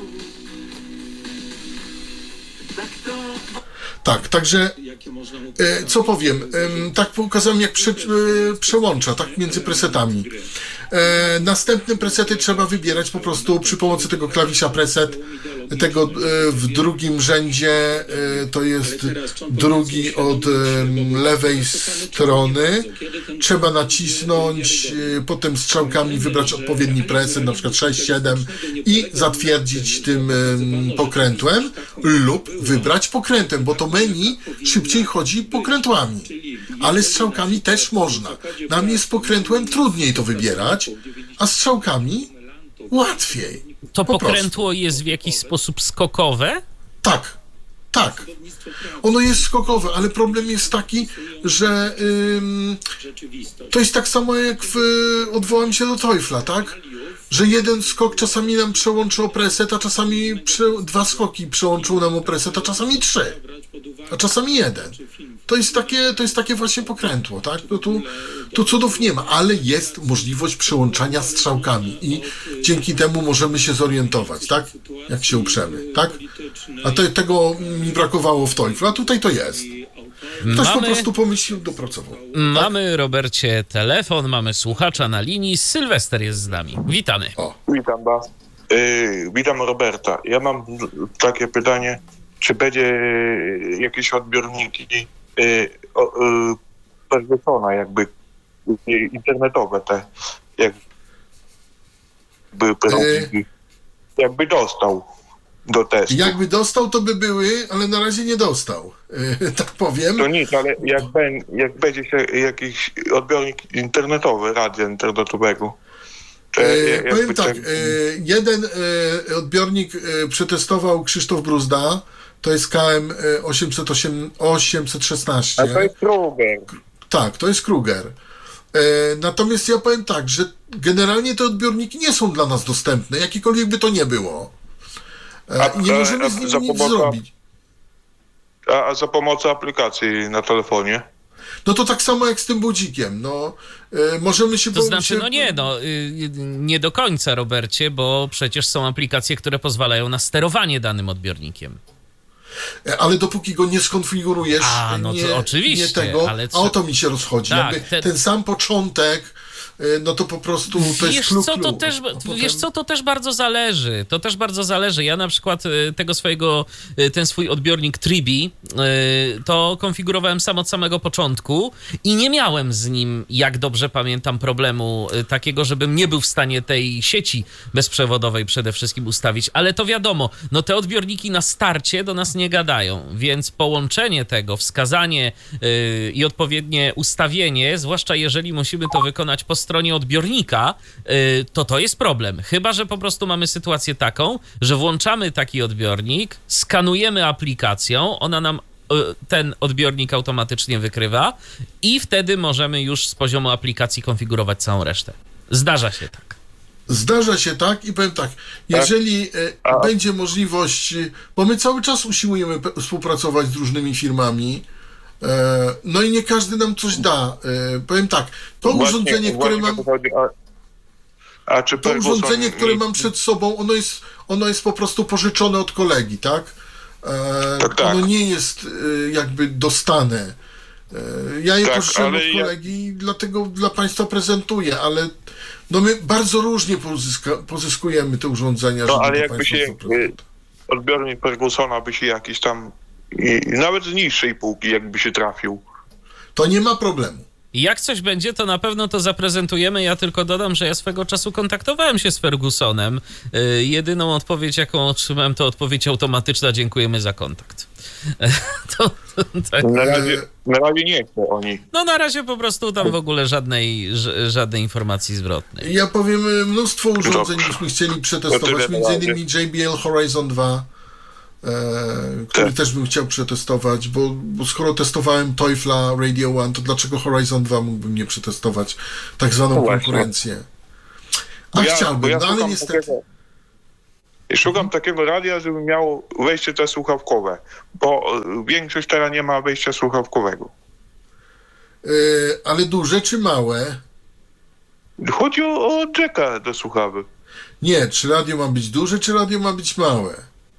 Tak, także jakie można mu e, co powiem, e, tak pokazałem jak prze, e, przełącza, tak między presetami. E, następne presety trzeba wybierać po prostu przy pomocy tego klawisza preset, tego e, w drugim rzędzie e, to jest drugi od e, lewej strony. Trzeba nacisnąć, e, potem strzałkami wybrać odpowiedni preset, na przykład sześć, siedem i zatwierdzić tym e, pokrętłem lub wybrać pokrętem, bo to menu szybciej chodzi pokrętłami, ale strzałkami też można. Nam jest pokrętłem trudniej to wybierać, a strzałkami łatwiej. To Po pokrętło jest w jakiś sposób skokowe? Tak, tak. Ono jest skokowe, ale problem jest taki, że ym, to jest tak samo jak w, odwołam się do Teufla, tak? Że jeden skok czasami nam przełączy o preset, a czasami prze, dwa skoki przełączył nam o preset, a czasami trzy, a czasami jeden. To jest takie, to jest takie właśnie pokrętło, tak? No tu, tu cudów nie ma, ale jest możliwość przełączania strzałkami i dzięki temu możemy się zorientować, tak? Jak się uprzemy, tak? A te, tego mi brakowało w Teuflu, a tutaj to jest. Ktoś Mamy- po prostu pomyślił, dopracował. Mamy, Robercie, telefon, mamy słuchacza na linii. Sylwester jest z nami. Witamy. Witam was. Yy, witam Roberta. Ja mam takie pytanie, czy będzie yy, jakieś odbiorniki yy, yy, Fergusona, jakby yy, internetowe te, jakby, yy. jakby dostał do testu. Jakby dostał, to by były, ale na razie nie dostał, yy, tak powiem. To nic, ale jak, ben, jak będzie się jakiś odbiornik internetowy, radia internetowego, to E, jakby powiem tak, ten- e, jeden e, odbiornik e, przetestował Krzysztof Bruzda, to jest K M osiemset osiem, osiemset szesnaście. A to jest Kruger. Tak, to jest Kruger. E, natomiast ja powiem tak, że generalnie te odbiorniki nie są dla nas dostępne, jakiekolwiek by to nie było. E, A- I nie a- możemy a z za nimi nic pomocą- zrobić. A, a za pomocą aplikacji na telefonie? No to tak samo jak z tym budzikiem, no e, możemy się... To bo- znaczy, się, no nie, no y, nie do końca, Robercie, bo przecież są aplikacje, które pozwalają na sterowanie danym odbiornikiem. Ale dopóki go nie skonfigurujesz, A, no to nie, oczywiście, nie tego, ale a trze- o to mi się rozchodzi. Tak, Jakby te- ten sam początek, y, no to po prostu to jest Wiesz klu, co, klu. to też, A potem- wiesz co, to też bardzo zależy. To też bardzo zależy. Ja na przykład y, tego swojego, y, ten swój odbiornik Tribi y, to konfigurowałem sam od samego początku i nie miałem z nim, jak dobrze pamiętam, problemu y, takiego, żebym nie był w stanie tej sieci bezprzewodowej przede wszystkim ustawić. Ale to wiadomo, no te odbiorniki na starcie do nas nie gadają, więc połączenie tego, wskazanie y, i odpowiednie ustawienie, zwłaszcza jeżeli musimy to wykonać po stronie odbiornika, y, to to jest problem. Chyba że po prostu mamy sytuację taką, że włączamy taki odbiornik, skanujemy aplikacją, ona nam y, ten odbiornik automatycznie wykrywa i wtedy możemy już z poziomu aplikacji konfigurować całą resztę. Zdarza się tak. Zdarza się tak i powiem tak, jeżeli e, A- będzie możliwość, e, bo my cały czas usiłujemy pe- współpracować z różnymi firmami, e, no i nie każdy nam coś da. E, powiem tak, to Właśnie- urządzenie, które właśnie mam... o to chodzi, a, a czy To Ferguson urządzenie, które mi- mam przed sobą, ono jest, ono jest po prostu pożyczone od kolegi, tak? E, Tak, tak. Ono nie jest e, jakby dostane. E, ja je Tak, pożyczyłem od ale ja- kolegi i dlatego dla Państwa prezentuję, ale no my bardzo różnie pozyska, pozyskujemy te urządzenia, No żeby ale do jakby Państwa się zaprezentować. y, odbiornik Fergusona by się jakiś tam i, i nawet z niższej półki jakby się trafił. To nie ma problemu. I jak coś będzie, to na pewno to zaprezentujemy. Ja tylko dodam, że ja swego czasu kontaktowałem się z Fergusonem. Yy, jedyną odpowiedź, jaką otrzymałem, to odpowiedź automatyczna. Dziękujemy za kontakt. to, to, tak. Na razie, na razie nie chcą oni. No na razie po prostu tam w ogóle żadnej, ż- żadnej informacji zwrotnej. Ja powiem, e, mnóstwo urządzeń Dobrze. byśmy chcieli To przetestować, tyle między na razie. innymi J B L Horizon dwa, e, który Tak. też bym chciał przetestować, bo, bo skoro testowałem Teufla Radio One, to dlaczego Horizon dwa mógłbym nie przetestować? Tak zwaną No właśnie. konkurencję. A ja, chciałbym, ja no ale szukam niestety... Takiego, ja szukam takiego radia, żeby miało wejście te słuchawkowe, bo większość teraz nie ma wejścia słuchawkowego. Yy, ale duże czy małe? Chodzi o, o jacka do słuchawek. Nie, czy radio ma być duże, czy radio ma być małe?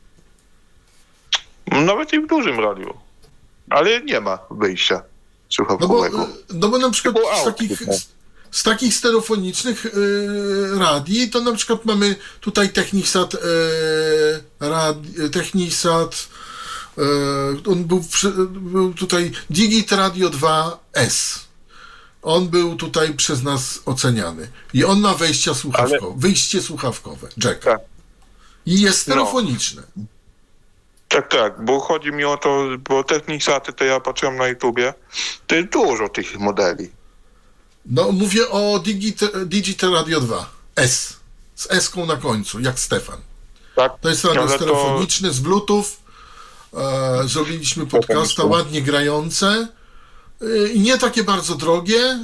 Nawet i w dużym radiu. Ale nie ma wyjścia No bo, słuchawkowego. no bo na przykład Typu z auto, takich, no. z, z takich stereofonicznych yy, radii, to na przykład mamy tutaj Technisat, yy, rad, Technisat, yy, on był, przy, był tutaj Digit Radio dwa S. On był tutaj przez nas oceniany. I on ma wejścia słuchawkowe, Ale... wyjście słuchawkowe, jacka. Tak. I jest stereofoniczne. No. Tak, tak, bo chodzi mi o to, bo Technisaty to ja patrzyłem na YouTubie, to jest dużo tych modeli. No, mówię o Digit, Digital Radio dwa S. Z S-ką na końcu, jak Stefan. Tak? To jest radio Ale to- stereofoniczne z Bluetooth. E, zrobiliśmy podcasta, ładnie grające. E, I nie takie bardzo drogie. E,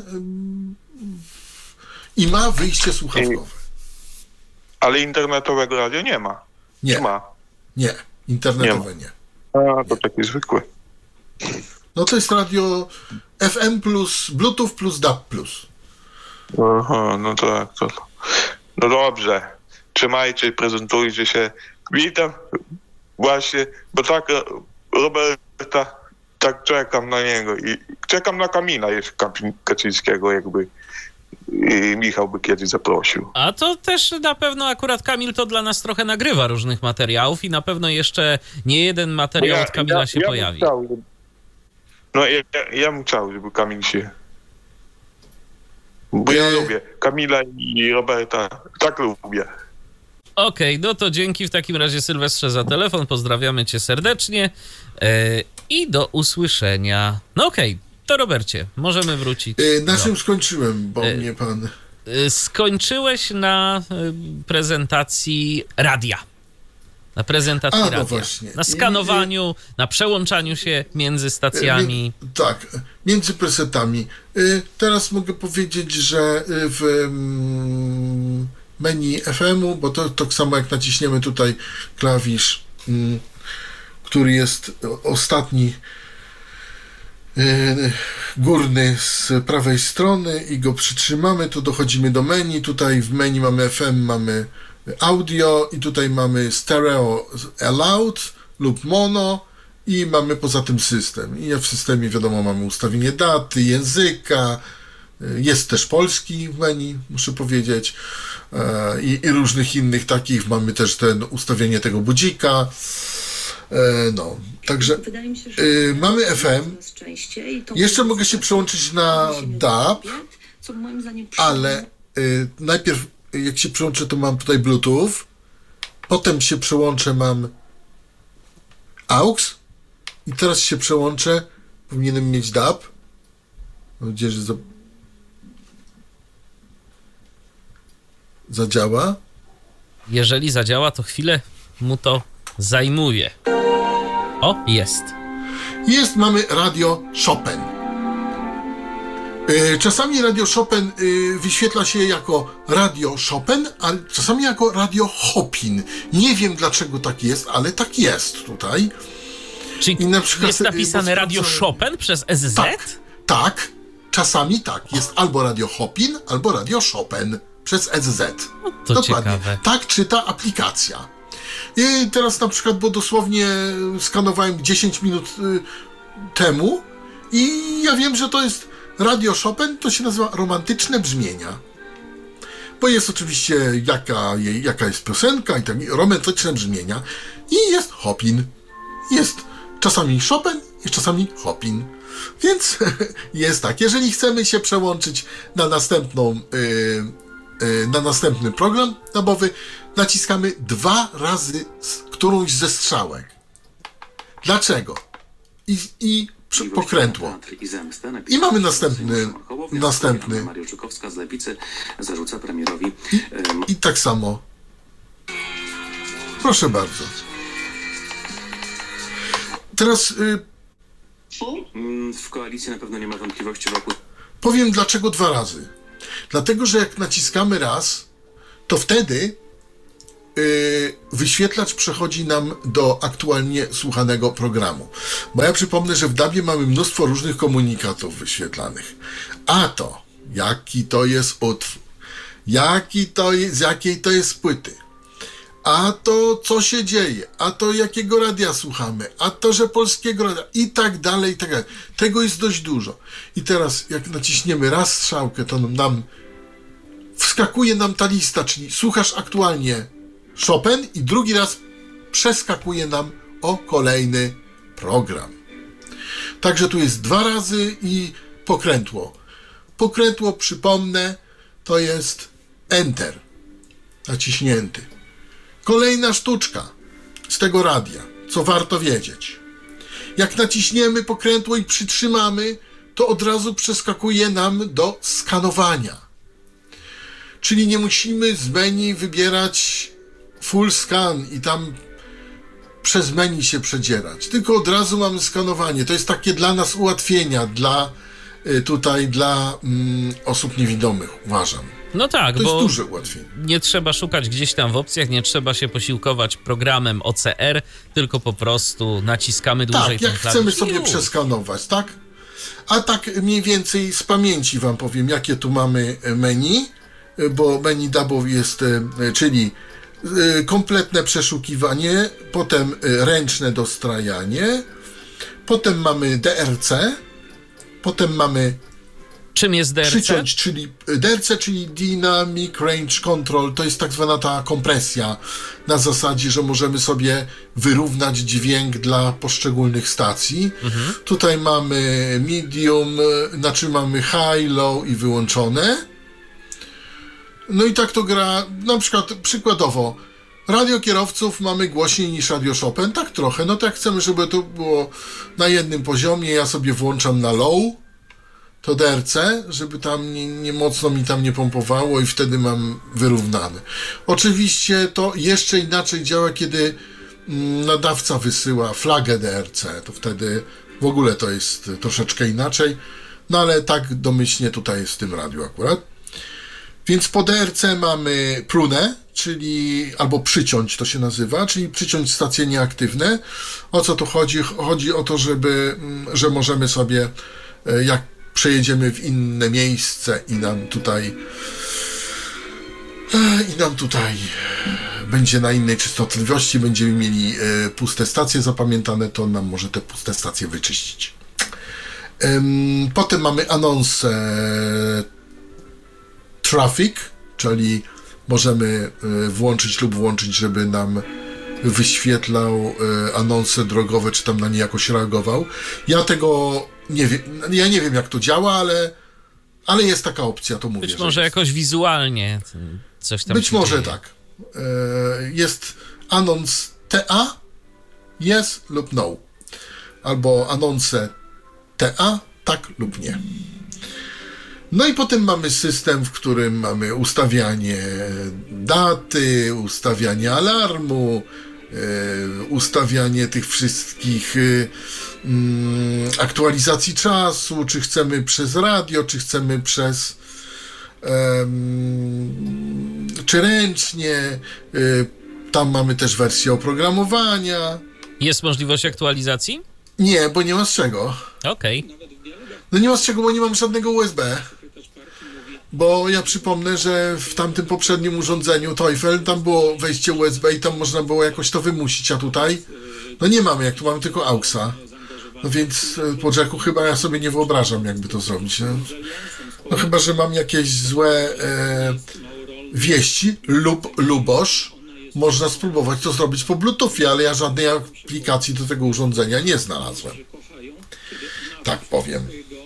I ma wyjście słuchawkowe. Ale internetowego radia nie ma. Nie, Ma. nie. Internetowe nie. A, to taki zwykły. No to jest radio F M plus Bluetooth plus D A B plus. Aha, no tak, to. No dobrze. Trzymajcie, prezentujcie się. Witam. Właśnie, bo tak Roberta, tak czekam na niego i czekam na Kamila jeszcze Kaczyńskiego, jakby i Michał by kiedyś zaprosił. A to też na pewno akurat Kamil to dla nas trochę nagrywa różnych materiałów i na pewno jeszcze nie jeden materiał Ja- od Kamila ja- się ja bym pojawi. chciał, żeby- No ja, ja, ja bym chciał, żeby Kamil się... Bo ja Yy. lubię Kamila i Roberta, tak lubię. Okej, no to dzięki w takim razie, Sylwestrze, za telefon. Pozdrawiamy cię serdecznie yy, i do usłyszenia. No okej, to Robercie, możemy wrócić. E, na do- czym skończyłem, bo E, mnie pan... Yy, Skończyłeś na yy, prezentacji radia. Na prezentacji A, no radia. właśnie. Na skanowaniu, na przełączaniu się między stacjami. Mię- Tak, między presetami. Y, Teraz mogę powiedzieć, że y, w mm, menu F M-u, bo to tak samo jak naciśniemy tutaj klawisz, mm, który jest o- ostatni y, górny z prawej strony i go przytrzymamy, to dochodzimy do menu. Tutaj w menu mamy F M, mamy audio i tutaj mamy stereo allowed lub mono i mamy poza tym system. I w systemie wiadomo mamy ustawienie daty, języka, jest też polski w menu, muszę powiedzieć, e, i, i różnych innych takich. Mamy też ten ustawienie tego budzika. E, no, także Wydaje mi się, że y, mamy F M. coraz częściej i to Jeszcze mogę się przełączyć na D A B, co moim zdaniem ale y, najpierw jak się przełączę, to mam tutaj Bluetooth, potem się przełączę, mam A U X i teraz się przełączę, powinienem mieć D A B. Mam nadzieję, że za... zadziała. Jeżeli zadziała, to chwilę mu to zajmuje. O, jest. Jest, mamy radio Chopin. Y, Czasami radio Chopin y, wyświetla się jako radio Chopin, a czasami jako radio Hopin. Nie wiem dlaczego tak jest, ale tak jest tutaj. Czyli I na przykład, jest y, napisane bo radio sprawdzę- Chopin przez S Z? Tak, tak, czasami tak. Jest albo radio Hopin, albo radio Chopin przez S Z. No to ciekawe. Tak czyta aplikacja. I teraz na przykład, bo dosłownie skanowałem dziesięć minut y, temu i ja wiem, że to jest radio Chopin, to się nazywa Romantyczne Brzmienia. Bo jest oczywiście jaka, jej- jaka jest piosenka i tak, romantyczne brzmienia. I jest Hopin. Jest czasami Chopin i czasami Hopin. Więc jest tak, jeżeli chcemy się przełączyć na następną, yy, yy, na następny program dobowy, naciskamy dwa razy z którąś ze strzałek. Dlaczego? I, i przy- pokrętło. I mamy następny, następny. Maria Czukowska z Lewicy zarzuca premierowi. I tak samo. Proszę bardzo. Teraz y, W koalicji na pewno nie ma wątpliwości wokół. powiem dlaczego dwa razy. Dlatego, że jak naciskamy raz, to wtedy yy, wyświetlacz przechodzi nam do aktualnie słuchanego programu. Bo ja przypomnę, że w dabie mamy mnóstwo różnych komunikatów wyświetlanych. A to, jaki to jest utwór, jaki to jest, z jakiej to jest płyty, a to co się dzieje, a to jakiego radia słuchamy, a to, że polskiego radia i tak dalej, i tak dalej. Tego jest dość dużo. I teraz jak naciśniemy raz strzałkę, to nam wskakuje nam ta lista, czyli słuchasz aktualnie Chopin i drugi raz przeskakuje nam o kolejny program. Także tu jest dwa razy i pokrętło. Pokrętło, przypomnę, to jest Enter naciśnięty. Kolejna sztuczka z tego radia, co warto wiedzieć. Jak naciśniemy pokrętło i przytrzymamy, to od razu przeskakuje nam do skanowania. Czyli nie musimy z menu wybierać full scan i tam przez menu się przedzierać, tylko od razu mamy skanowanie. To jest takie dla nas ułatwienia, dla tutaj dla mm, osób niewidomych, uważam. No tak, to bo jest duże ułatwienie. Nie trzeba szukać gdzieś tam w opcjach, nie trzeba się posiłkować programem O C R, tylko po prostu naciskamy dłużej tak, jak ten chcemy klawisz sobie już. przeskanować, tak? A tak mniej więcej z pamięci wam powiem, jakie tu mamy menu, bo menu dubowy jest, czyli kompletne przeszukiwanie, potem ręczne dostrajanie, potem mamy D R C, potem mamy Czym jest D R C? Przyciąć, czyli D R C, czyli Dynamic Range Control, to jest tak zwana ta kompresja na zasadzie, że możemy sobie wyrównać dźwięk dla poszczególnych stacji. Mhm. Tutaj mamy medium, znaczy mamy high, low i wyłączone. No i tak to gra, na przykład przykładowo, radio kierowców mamy głośniej niż radio Chopin, tak trochę, no to jak chcemy, żeby to było na jednym poziomie, ja sobie włączam na low, to D R C, żeby tam nie, nie mocno mi tam nie pompowało i wtedy mam wyrównane. Oczywiście to jeszcze inaczej działa, kiedy nadawca wysyła flagę D R C, to wtedy w ogóle to jest troszeczkę inaczej, no ale tak domyślnie tutaj jest w tym radiu akurat. Więc po D R C mamy prunę, czyli albo przyciąć to się nazywa, czyli przyciąć stacje nieaktywne. O co tu chodzi? Chodzi o to, żeby, że możemy sobie, jak przejedziemy w inne miejsce i nam tutaj i nam tutaj będzie na innej częstotliwości, będziemy mieli puste stacje zapamiętane, to nam może te puste stacje wyczyścić. Potem mamy anonsę traffic, czyli możemy włączyć lub włączyć, żeby nam wyświetlał anonse drogowe, czy tam na nie jakoś reagował. Ja tego nie wiem, ja nie wiem jak to działa, ale, ale jest taka opcja, to mówię. Być może jest. jakoś wizualnie coś tam Być się może dzieje. tak. Jest anons T A, yes lub no. Albo anonse T A, tak lub nie. No i potem mamy system, w którym mamy ustawianie daty, ustawianie alarmu, yy, ustawianie tych wszystkich yy, yy, aktualizacji czasu, czy chcemy przez radio, czy chcemy przez yy, czy ręcznie. Yy, tam mamy też wersję oprogramowania. Jest możliwość aktualizacji? Nie, bo nie ma z czego. Okej. Okay. No nie ma z czego, bo nie mam żadnego U S B. Bo ja przypomnę, że w tamtym poprzednim urządzeniu Teufel tam było wejście U S B i tam można było jakoś to wymusić, a tutaj no nie mamy, jak tu mamy tylko AUXa. No więc po Jacku chyba ja sobie nie wyobrażam, jakby to zrobić. No, no chyba, że mam jakieś złe e, wieści lub luboż. Można spróbować to zrobić po Bluetoothie, ale ja żadnej aplikacji do tego urządzenia nie znalazłem. Tak powiem.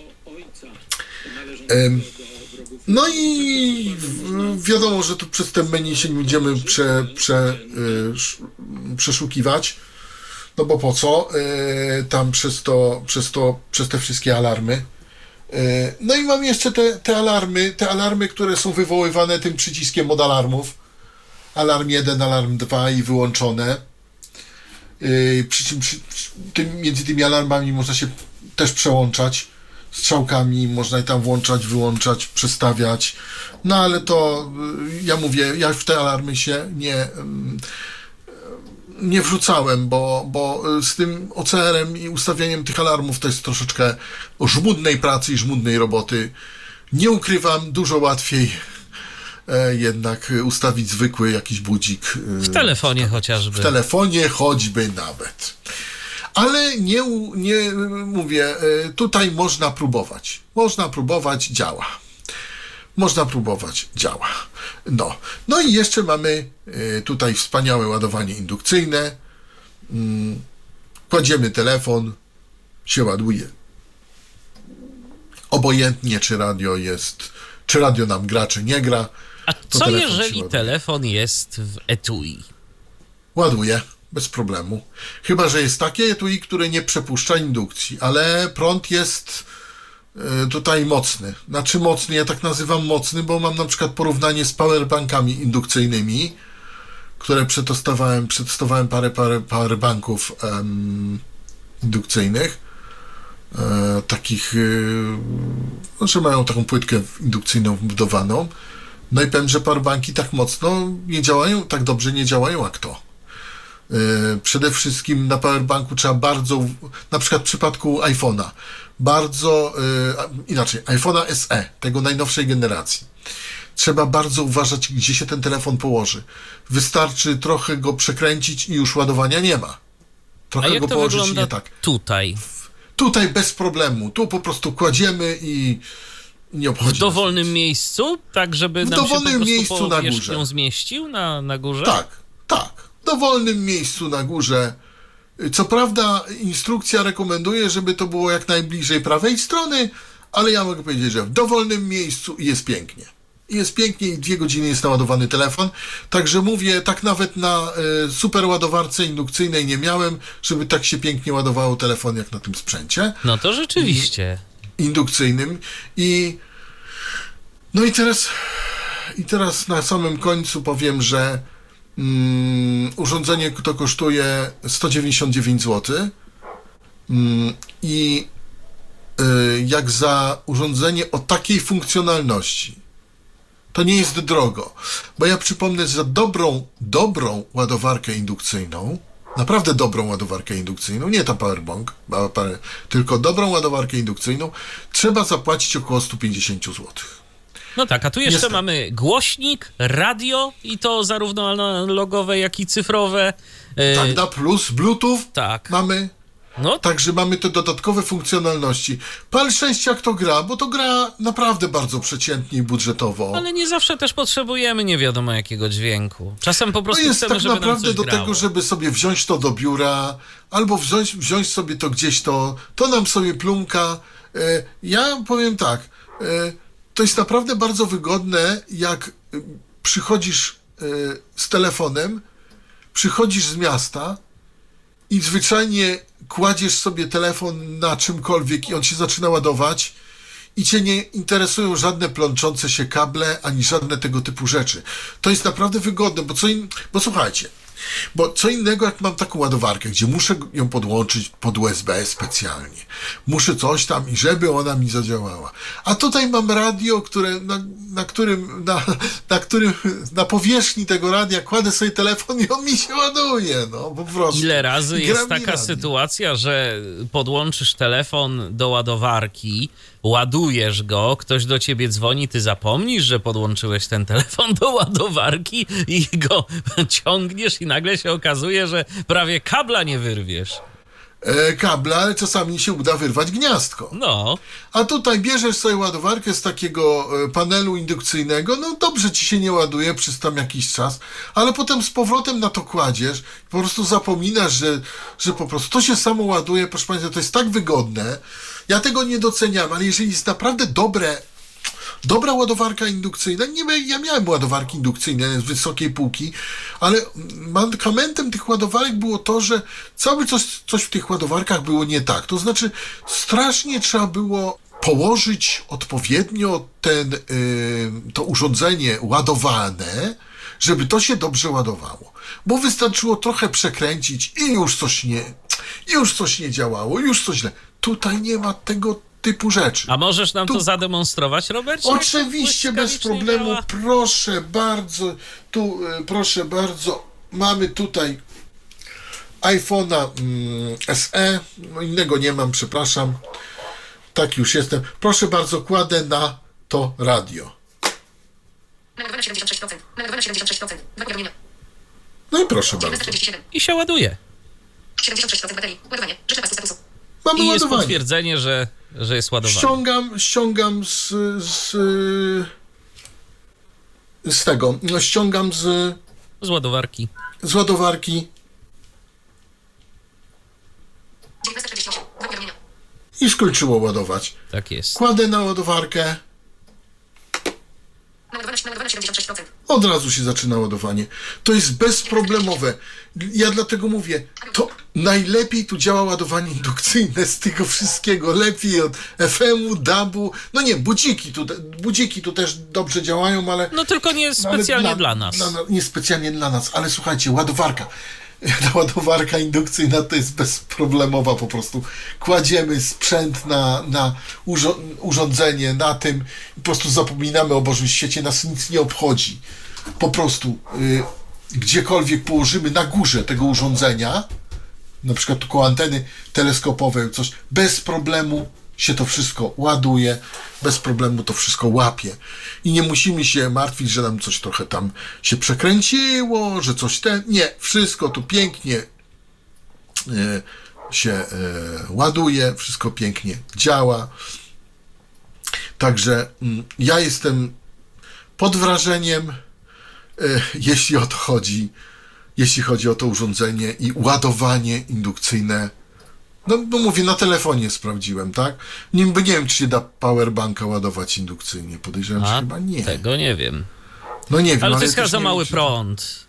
Ym, no i wiadomo, że tu przez te menu się nie będziemy prze, prze, y, przeszukiwać, no bo po co? Y, tam przez to, przez to, przez te wszystkie alarmy. Y, no i mam jeszcze te, te alarmy, te alarmy, które są wywoływane tym przyciskiem od alarmów. Alarm jeden, alarm dwa i wyłączone. Yy, przy czym przy, przy tym, między tymi alarmami można się też przełączać. strzałkami, można je tam włączać, wyłączać, przestawiać. No ale to, ja mówię, ja w te alarmy się nie, nie wrzucałem, bo, bo z tym O C R-em i ustawieniem tych alarmów to jest troszeczkę żmudnej pracy i żmudnej roboty. Nie ukrywam, dużo łatwiej jednak ustawić zwykły jakiś budzik. W telefonie ustawić. Chociażby. W telefonie choćby nawet. Ale nie, nie mówię, tutaj można próbować. Można próbować, działa. Można próbować, działa. No. No i jeszcze mamy tutaj wspaniałe ładowanie indukcyjne. Kładziemy telefon, się ładuje. Obojętnie, czy radio jest, czy radio nam gra, czy nie gra. A co jeżeli telefon jest w etui? Ładuje, bez problemu. Chyba że jest takie etui, które nie przepuszcza indukcji, ale prąd jest y, tutaj mocny. Znaczy mocny, ja tak nazywam mocny, bo mam na przykład porównanie z powerbankami indukcyjnymi, które przetestowałem, przetestowałem parę, parę powerbanków um, indukcyjnych. E, takich, e, że mają taką płytkę indukcyjną wbudowaną. No i powiem, że powerbanki tak mocno nie działają, tak dobrze nie działają jak to. E, przede wszystkim na powerbanku trzeba bardzo, na przykład w przypadku iPhone'a, bardzo, e, inaczej, iPhone'a S E, tego najnowszej generacji. Trzeba bardzo uważać, gdzie się ten telefon położy. Wystarczy trochę go przekręcić i już ładowania nie ma. Trochę A jak go to położyć wygląda nie tak. Tutaj? Tutaj bez problemu. Tu po prostu kładziemy i nie obchodzi. W dowolnym miejscu? Tak, żeby w nam się po dowolnym prostu miejscu na górze. ją zmieścił na, na górze? Tak, tak. W dowolnym miejscu na górze. Co prawda instrukcja rekomenduje, żeby to było jak najbliżej prawej strony, ale ja mogę powiedzieć, że w dowolnym miejscu i jest pięknie. I jest pięknie i dwie godziny jest naładowany telefon. Także mówię, tak nawet na y, super ładowarce indukcyjnej nie miałem, żeby tak się pięknie ładowało telefon jak na tym sprzęcie. No to rzeczywiście. I, indukcyjnym. I no i teraz i teraz na samym końcu powiem, że mm, urządzenie to kosztuje sto dziewięćdziesiąt dziewięć złotych. Mm, I y, jak za urządzenie o takiej funkcjonalności to nie jest drogo, bo ja przypomnę, że za dobrą, dobrą ładowarkę indukcyjną, naprawdę dobrą ładowarkę indukcyjną, nie ta powerbank, tylko dobrą ładowarkę indukcyjną, trzeba zapłacić około sto pięćdziesiąt złotych. No tak, a tu jeszcze Niestety. mamy głośnik, radio i to zarówno analogowe, jak i cyfrowe. Tak, na plus, Bluetooth tak. mamy. No. Także mamy te dodatkowe funkcjonalności. Pal sześć jak to gra, bo to gra naprawdę bardzo przeciętnie i budżetowo. Ale nie zawsze też potrzebujemy nie wiadomo jakiego dźwięku. Czasem po prostu to jest chcemy, tak żeby naprawdę nam coś do grało. tego, żeby sobie wziąć to do biura, albo wziąć, wziąć sobie to gdzieś to, to nam sobie plumka. E, ja powiem tak, e, to jest naprawdę bardzo wygodne, jak e, przychodzisz e, z telefonem, przychodzisz z miasta i zwyczajnie kładziesz sobie telefon na czymkolwiek i on się zaczyna ładować i cię nie interesują żadne plączące się kable, ani żadne tego typu rzeczy. To jest naprawdę wygodne, bo co in... bo słuchajcie, bo co innego jak mam taką ładowarkę, gdzie muszę ją podłączyć pod U S B specjalnie. Muszę coś tam i żeby ona mi zadziałała. A tutaj mam radio, które, na, na którym, na, na którym, na powierzchni tego radia kładę sobie telefon i on mi się ładuje, no po prostu. Ile razy jest taka radio. sytuacja, że podłączysz telefon do ładowarki, ładujesz go, ktoś do ciebie dzwoni, ty zapomnisz, że podłączyłeś ten telefon do ładowarki i go ciągniesz i nagle się okazuje, że prawie kabla nie wyrwiesz. E, kabla, ale czasami się uda wyrwać gniazdko. No. A tutaj bierzesz sobie ładowarkę z takiego e, panelu indukcyjnego, no dobrze ci się nie ładuje przez tam jakiś czas, ale potem z powrotem na to kładziesz, po prostu zapominasz, że, że po prostu to się samo ładuje, proszę Państwa, to jest tak wygodne. Ja tego nie doceniam, ale jeżeli jest naprawdę dobre, dobra ładowarka indukcyjna, nie, ja miałem ładowarki indukcyjne z wysokiej półki, ale mankamentem tych ładowarek było to, że cały coś, coś w tych ładowarkach było nie tak. To znaczy strasznie trzeba było położyć odpowiednio ten, yy, to urządzenie ładowane, żeby to się dobrze ładowało. Bo wystarczyło trochę przekręcić i już coś nie, już coś nie działało, już coś źle. Tutaj nie ma tego typu rzeczy. A możesz nam Tu... to zademonstrować, Robercie? Oczywiście, bez problemu. Działa? Proszę bardzo. Tu, proszę bardzo. Mamy tutaj iPhone'a mm, S E. No, innego nie mam, przepraszam. Tak już jestem. Proszę bardzo, kładę na to radio. Naładowane siedemdziesiąt sześć procent. Naładowane siedemdziesiąt sześć procent. Dwa powiadomienia. No i proszę bardzo. I się ładuje. siedemdziesiąt sześć procent baterii. Ładowanie. Życzę Państwu statusu. Mamy I ładowanie. jest potwierdzenie, że, że jest ładowanie. Ściągam, ściągam z, z, z tego, no ściągam z... Z ładowarki. Z ładowarki. dziewiętnaście czterdzieści osiem. Dwa powiadomienia. I skończyło ładować. Tak jest. Kładę na ładowarkę. Naładowane siedemdziesiąt sześć procent. Od razu się zaczyna ładowanie. To jest bezproblemowe. Ja dlatego mówię, to najlepiej tu działa ładowanie indukcyjne z tego wszystkiego. Lepiej od F M-u, D A B-u. No nie, budziki tu, budziki tu też dobrze działają, ale... No tylko nie specjalnie dla, dla nas. Dla, nie specjalnie dla nas, ale słuchajcie, ładowarka. Ta ładowarka indukcyjna to jest bezproblemowa po prostu. Kładziemy sprzęt na, na urzo- urządzenie, na tym i po prostu zapominamy o Bożym świecie, nas nic nie obchodzi. Po prostu y, gdziekolwiek położymy na górze tego urządzenia, na przykład tu koło anteny teleskopowej, coś, bez problemu się to wszystko ładuje, bez problemu to wszystko łapie. I nie musimy się martwić, że nam coś trochę tam się przekręciło, że coś ten... Nie, wszystko tu pięknie e, się e, ładuje, wszystko pięknie działa. Także m, ja jestem pod wrażeniem, e, jeśli o to chodzi, jeśli chodzi o to urządzenie i ładowanie indukcyjne. No, no mówię, na telefonie sprawdziłem, tak? Nie, nie wiem, czy się da powerbanka ładować indukcyjnie. Podejrzewam, A, że chyba nie. Tego nie wiem. No nie wiem. Ale to ale jest chyba za mały wiem, prąd.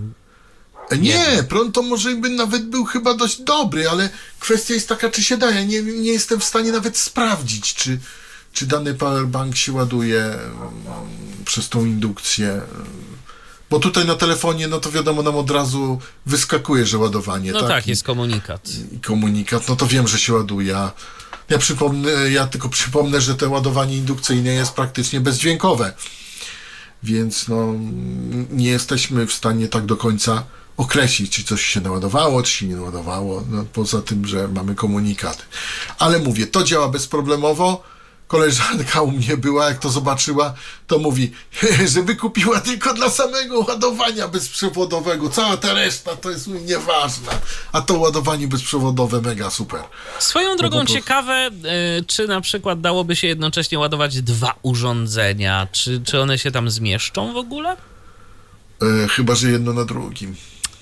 Yy, nie, nie prąd to może by nawet był chyba dość dobry, ale kwestia jest taka, czy się da. Ja nie, nie jestem w stanie nawet sprawdzić, czy, czy dany powerbank się ładuje yy, przez tą indukcję. Bo tutaj na telefonie, no to wiadomo, nam od razu wyskakuje, że ładowanie. No tak, tak I, jest komunikat. I komunikat, no to wiem, że się ładuje. Ja przypomnę, ja tylko przypomnę, że to ładowanie indukcyjne jest praktycznie bezdźwiękowe. Więc no, nie jesteśmy w stanie tak do końca określić, czy coś się naładowało, czy się nie naładowało, no, poza tym, że mamy komunikaty. Ale mówię, to działa bezproblemowo. Koleżanka u mnie była, jak to zobaczyła, to mówi, żeby kupiła tylko dla samego ładowania bezprzewodowego. Cała ta reszta to jest mi nieważna. A to ładowanie bezprzewodowe mega super. Swoją drogą prostu... ciekawe, y, czy na przykład dałoby się jednocześnie ładować dwa urządzenia? Czy, czy one się tam zmieszczą w ogóle? E, chyba, że jedno na drugim.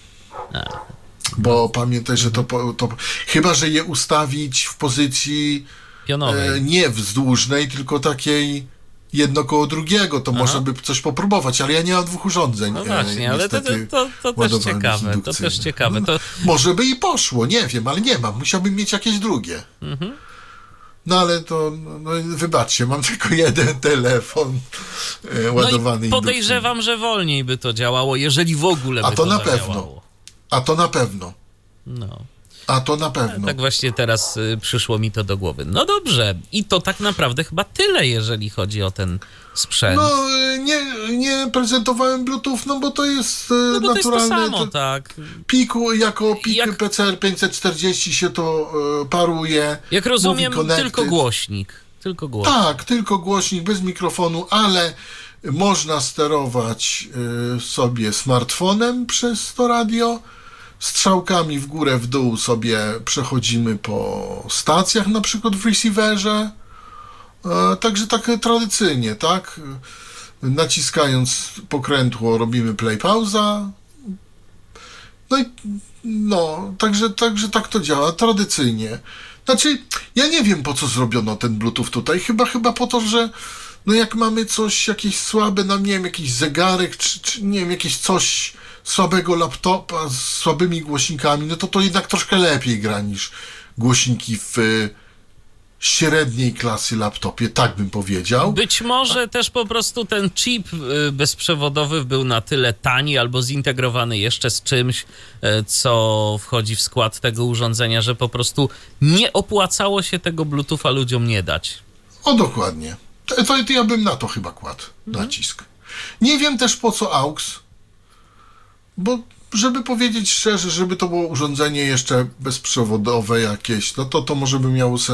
A. Bo pamiętaj, że to, to... Chyba, że je ustawić w pozycji... Pionowej. Nie wzdłużnej, tylko takiej jedno koło drugiego, to Aha. można by coś popróbować, ale ja nie mam dwóch urządzeń. No właśnie, ale to, to, to, to też ciekawe, to też ciekawe. To... Może by i poszło, nie wiem, ale nie mam, musiałbym mieć jakieś drugie. Mhm. No ale to, no, wybaczcie, mam tylko jeden telefon e, ładowany. No i podejrzewam, że wolniej by to działało, jeżeli w ogóle by A to, to na zadziałało. pewno. A to na pewno. No. A to na pewno. Tak właśnie teraz y, przyszło mi to do głowy. No dobrze. I to tak naprawdę chyba tyle, jeżeli chodzi o ten sprzęt. No nie, nie prezentowałem Bluetooth, no bo to jest no bo naturalne. To jest to samo, tak. Piku, jako pik Jak... P C R pięćset czterdzieści się to y, paruje. Jak rozumiem, tylko głośnik. Tylko głośnik. Tak, tylko głośnik, bez mikrofonu, ale można sterować y, sobie smartfonem przez to radio. Strzałkami w górę, w dół sobie przechodzimy po stacjach, na przykład w receiverze. E, także tak tradycyjnie, tak? Naciskając pokrętło robimy play, pauza. No i no, także, także tak to działa, tradycyjnie. Znaczy, ja nie wiem, po co zrobiono ten Bluetooth tutaj. Chyba, chyba po to, że no jak mamy coś, jakieś słabe, no nie wiem, jakiś zegarek, czy, czy nie wiem, jakieś coś słabego laptopa z słabymi głośnikami, no to to jednak troszkę lepiej gra niż głośniki w średniej klasy laptopie, tak bym powiedział. Być może też po prostu ten chip y, bezprzewodowy był na tyle tani albo zintegrowany jeszcze z czymś, y, co wchodzi w skład tego urządzenia, że po prostu nie opłacało się tego Bluetootha ludziom nie dać. O, dokładnie. To, to ja bym na to chyba kładł nacisk. Nie wiem też po co A U X, bo żeby powiedzieć szczerze, żeby to było urządzenie jeszcze bezprzewodowe jakieś, no to to może by miało sens.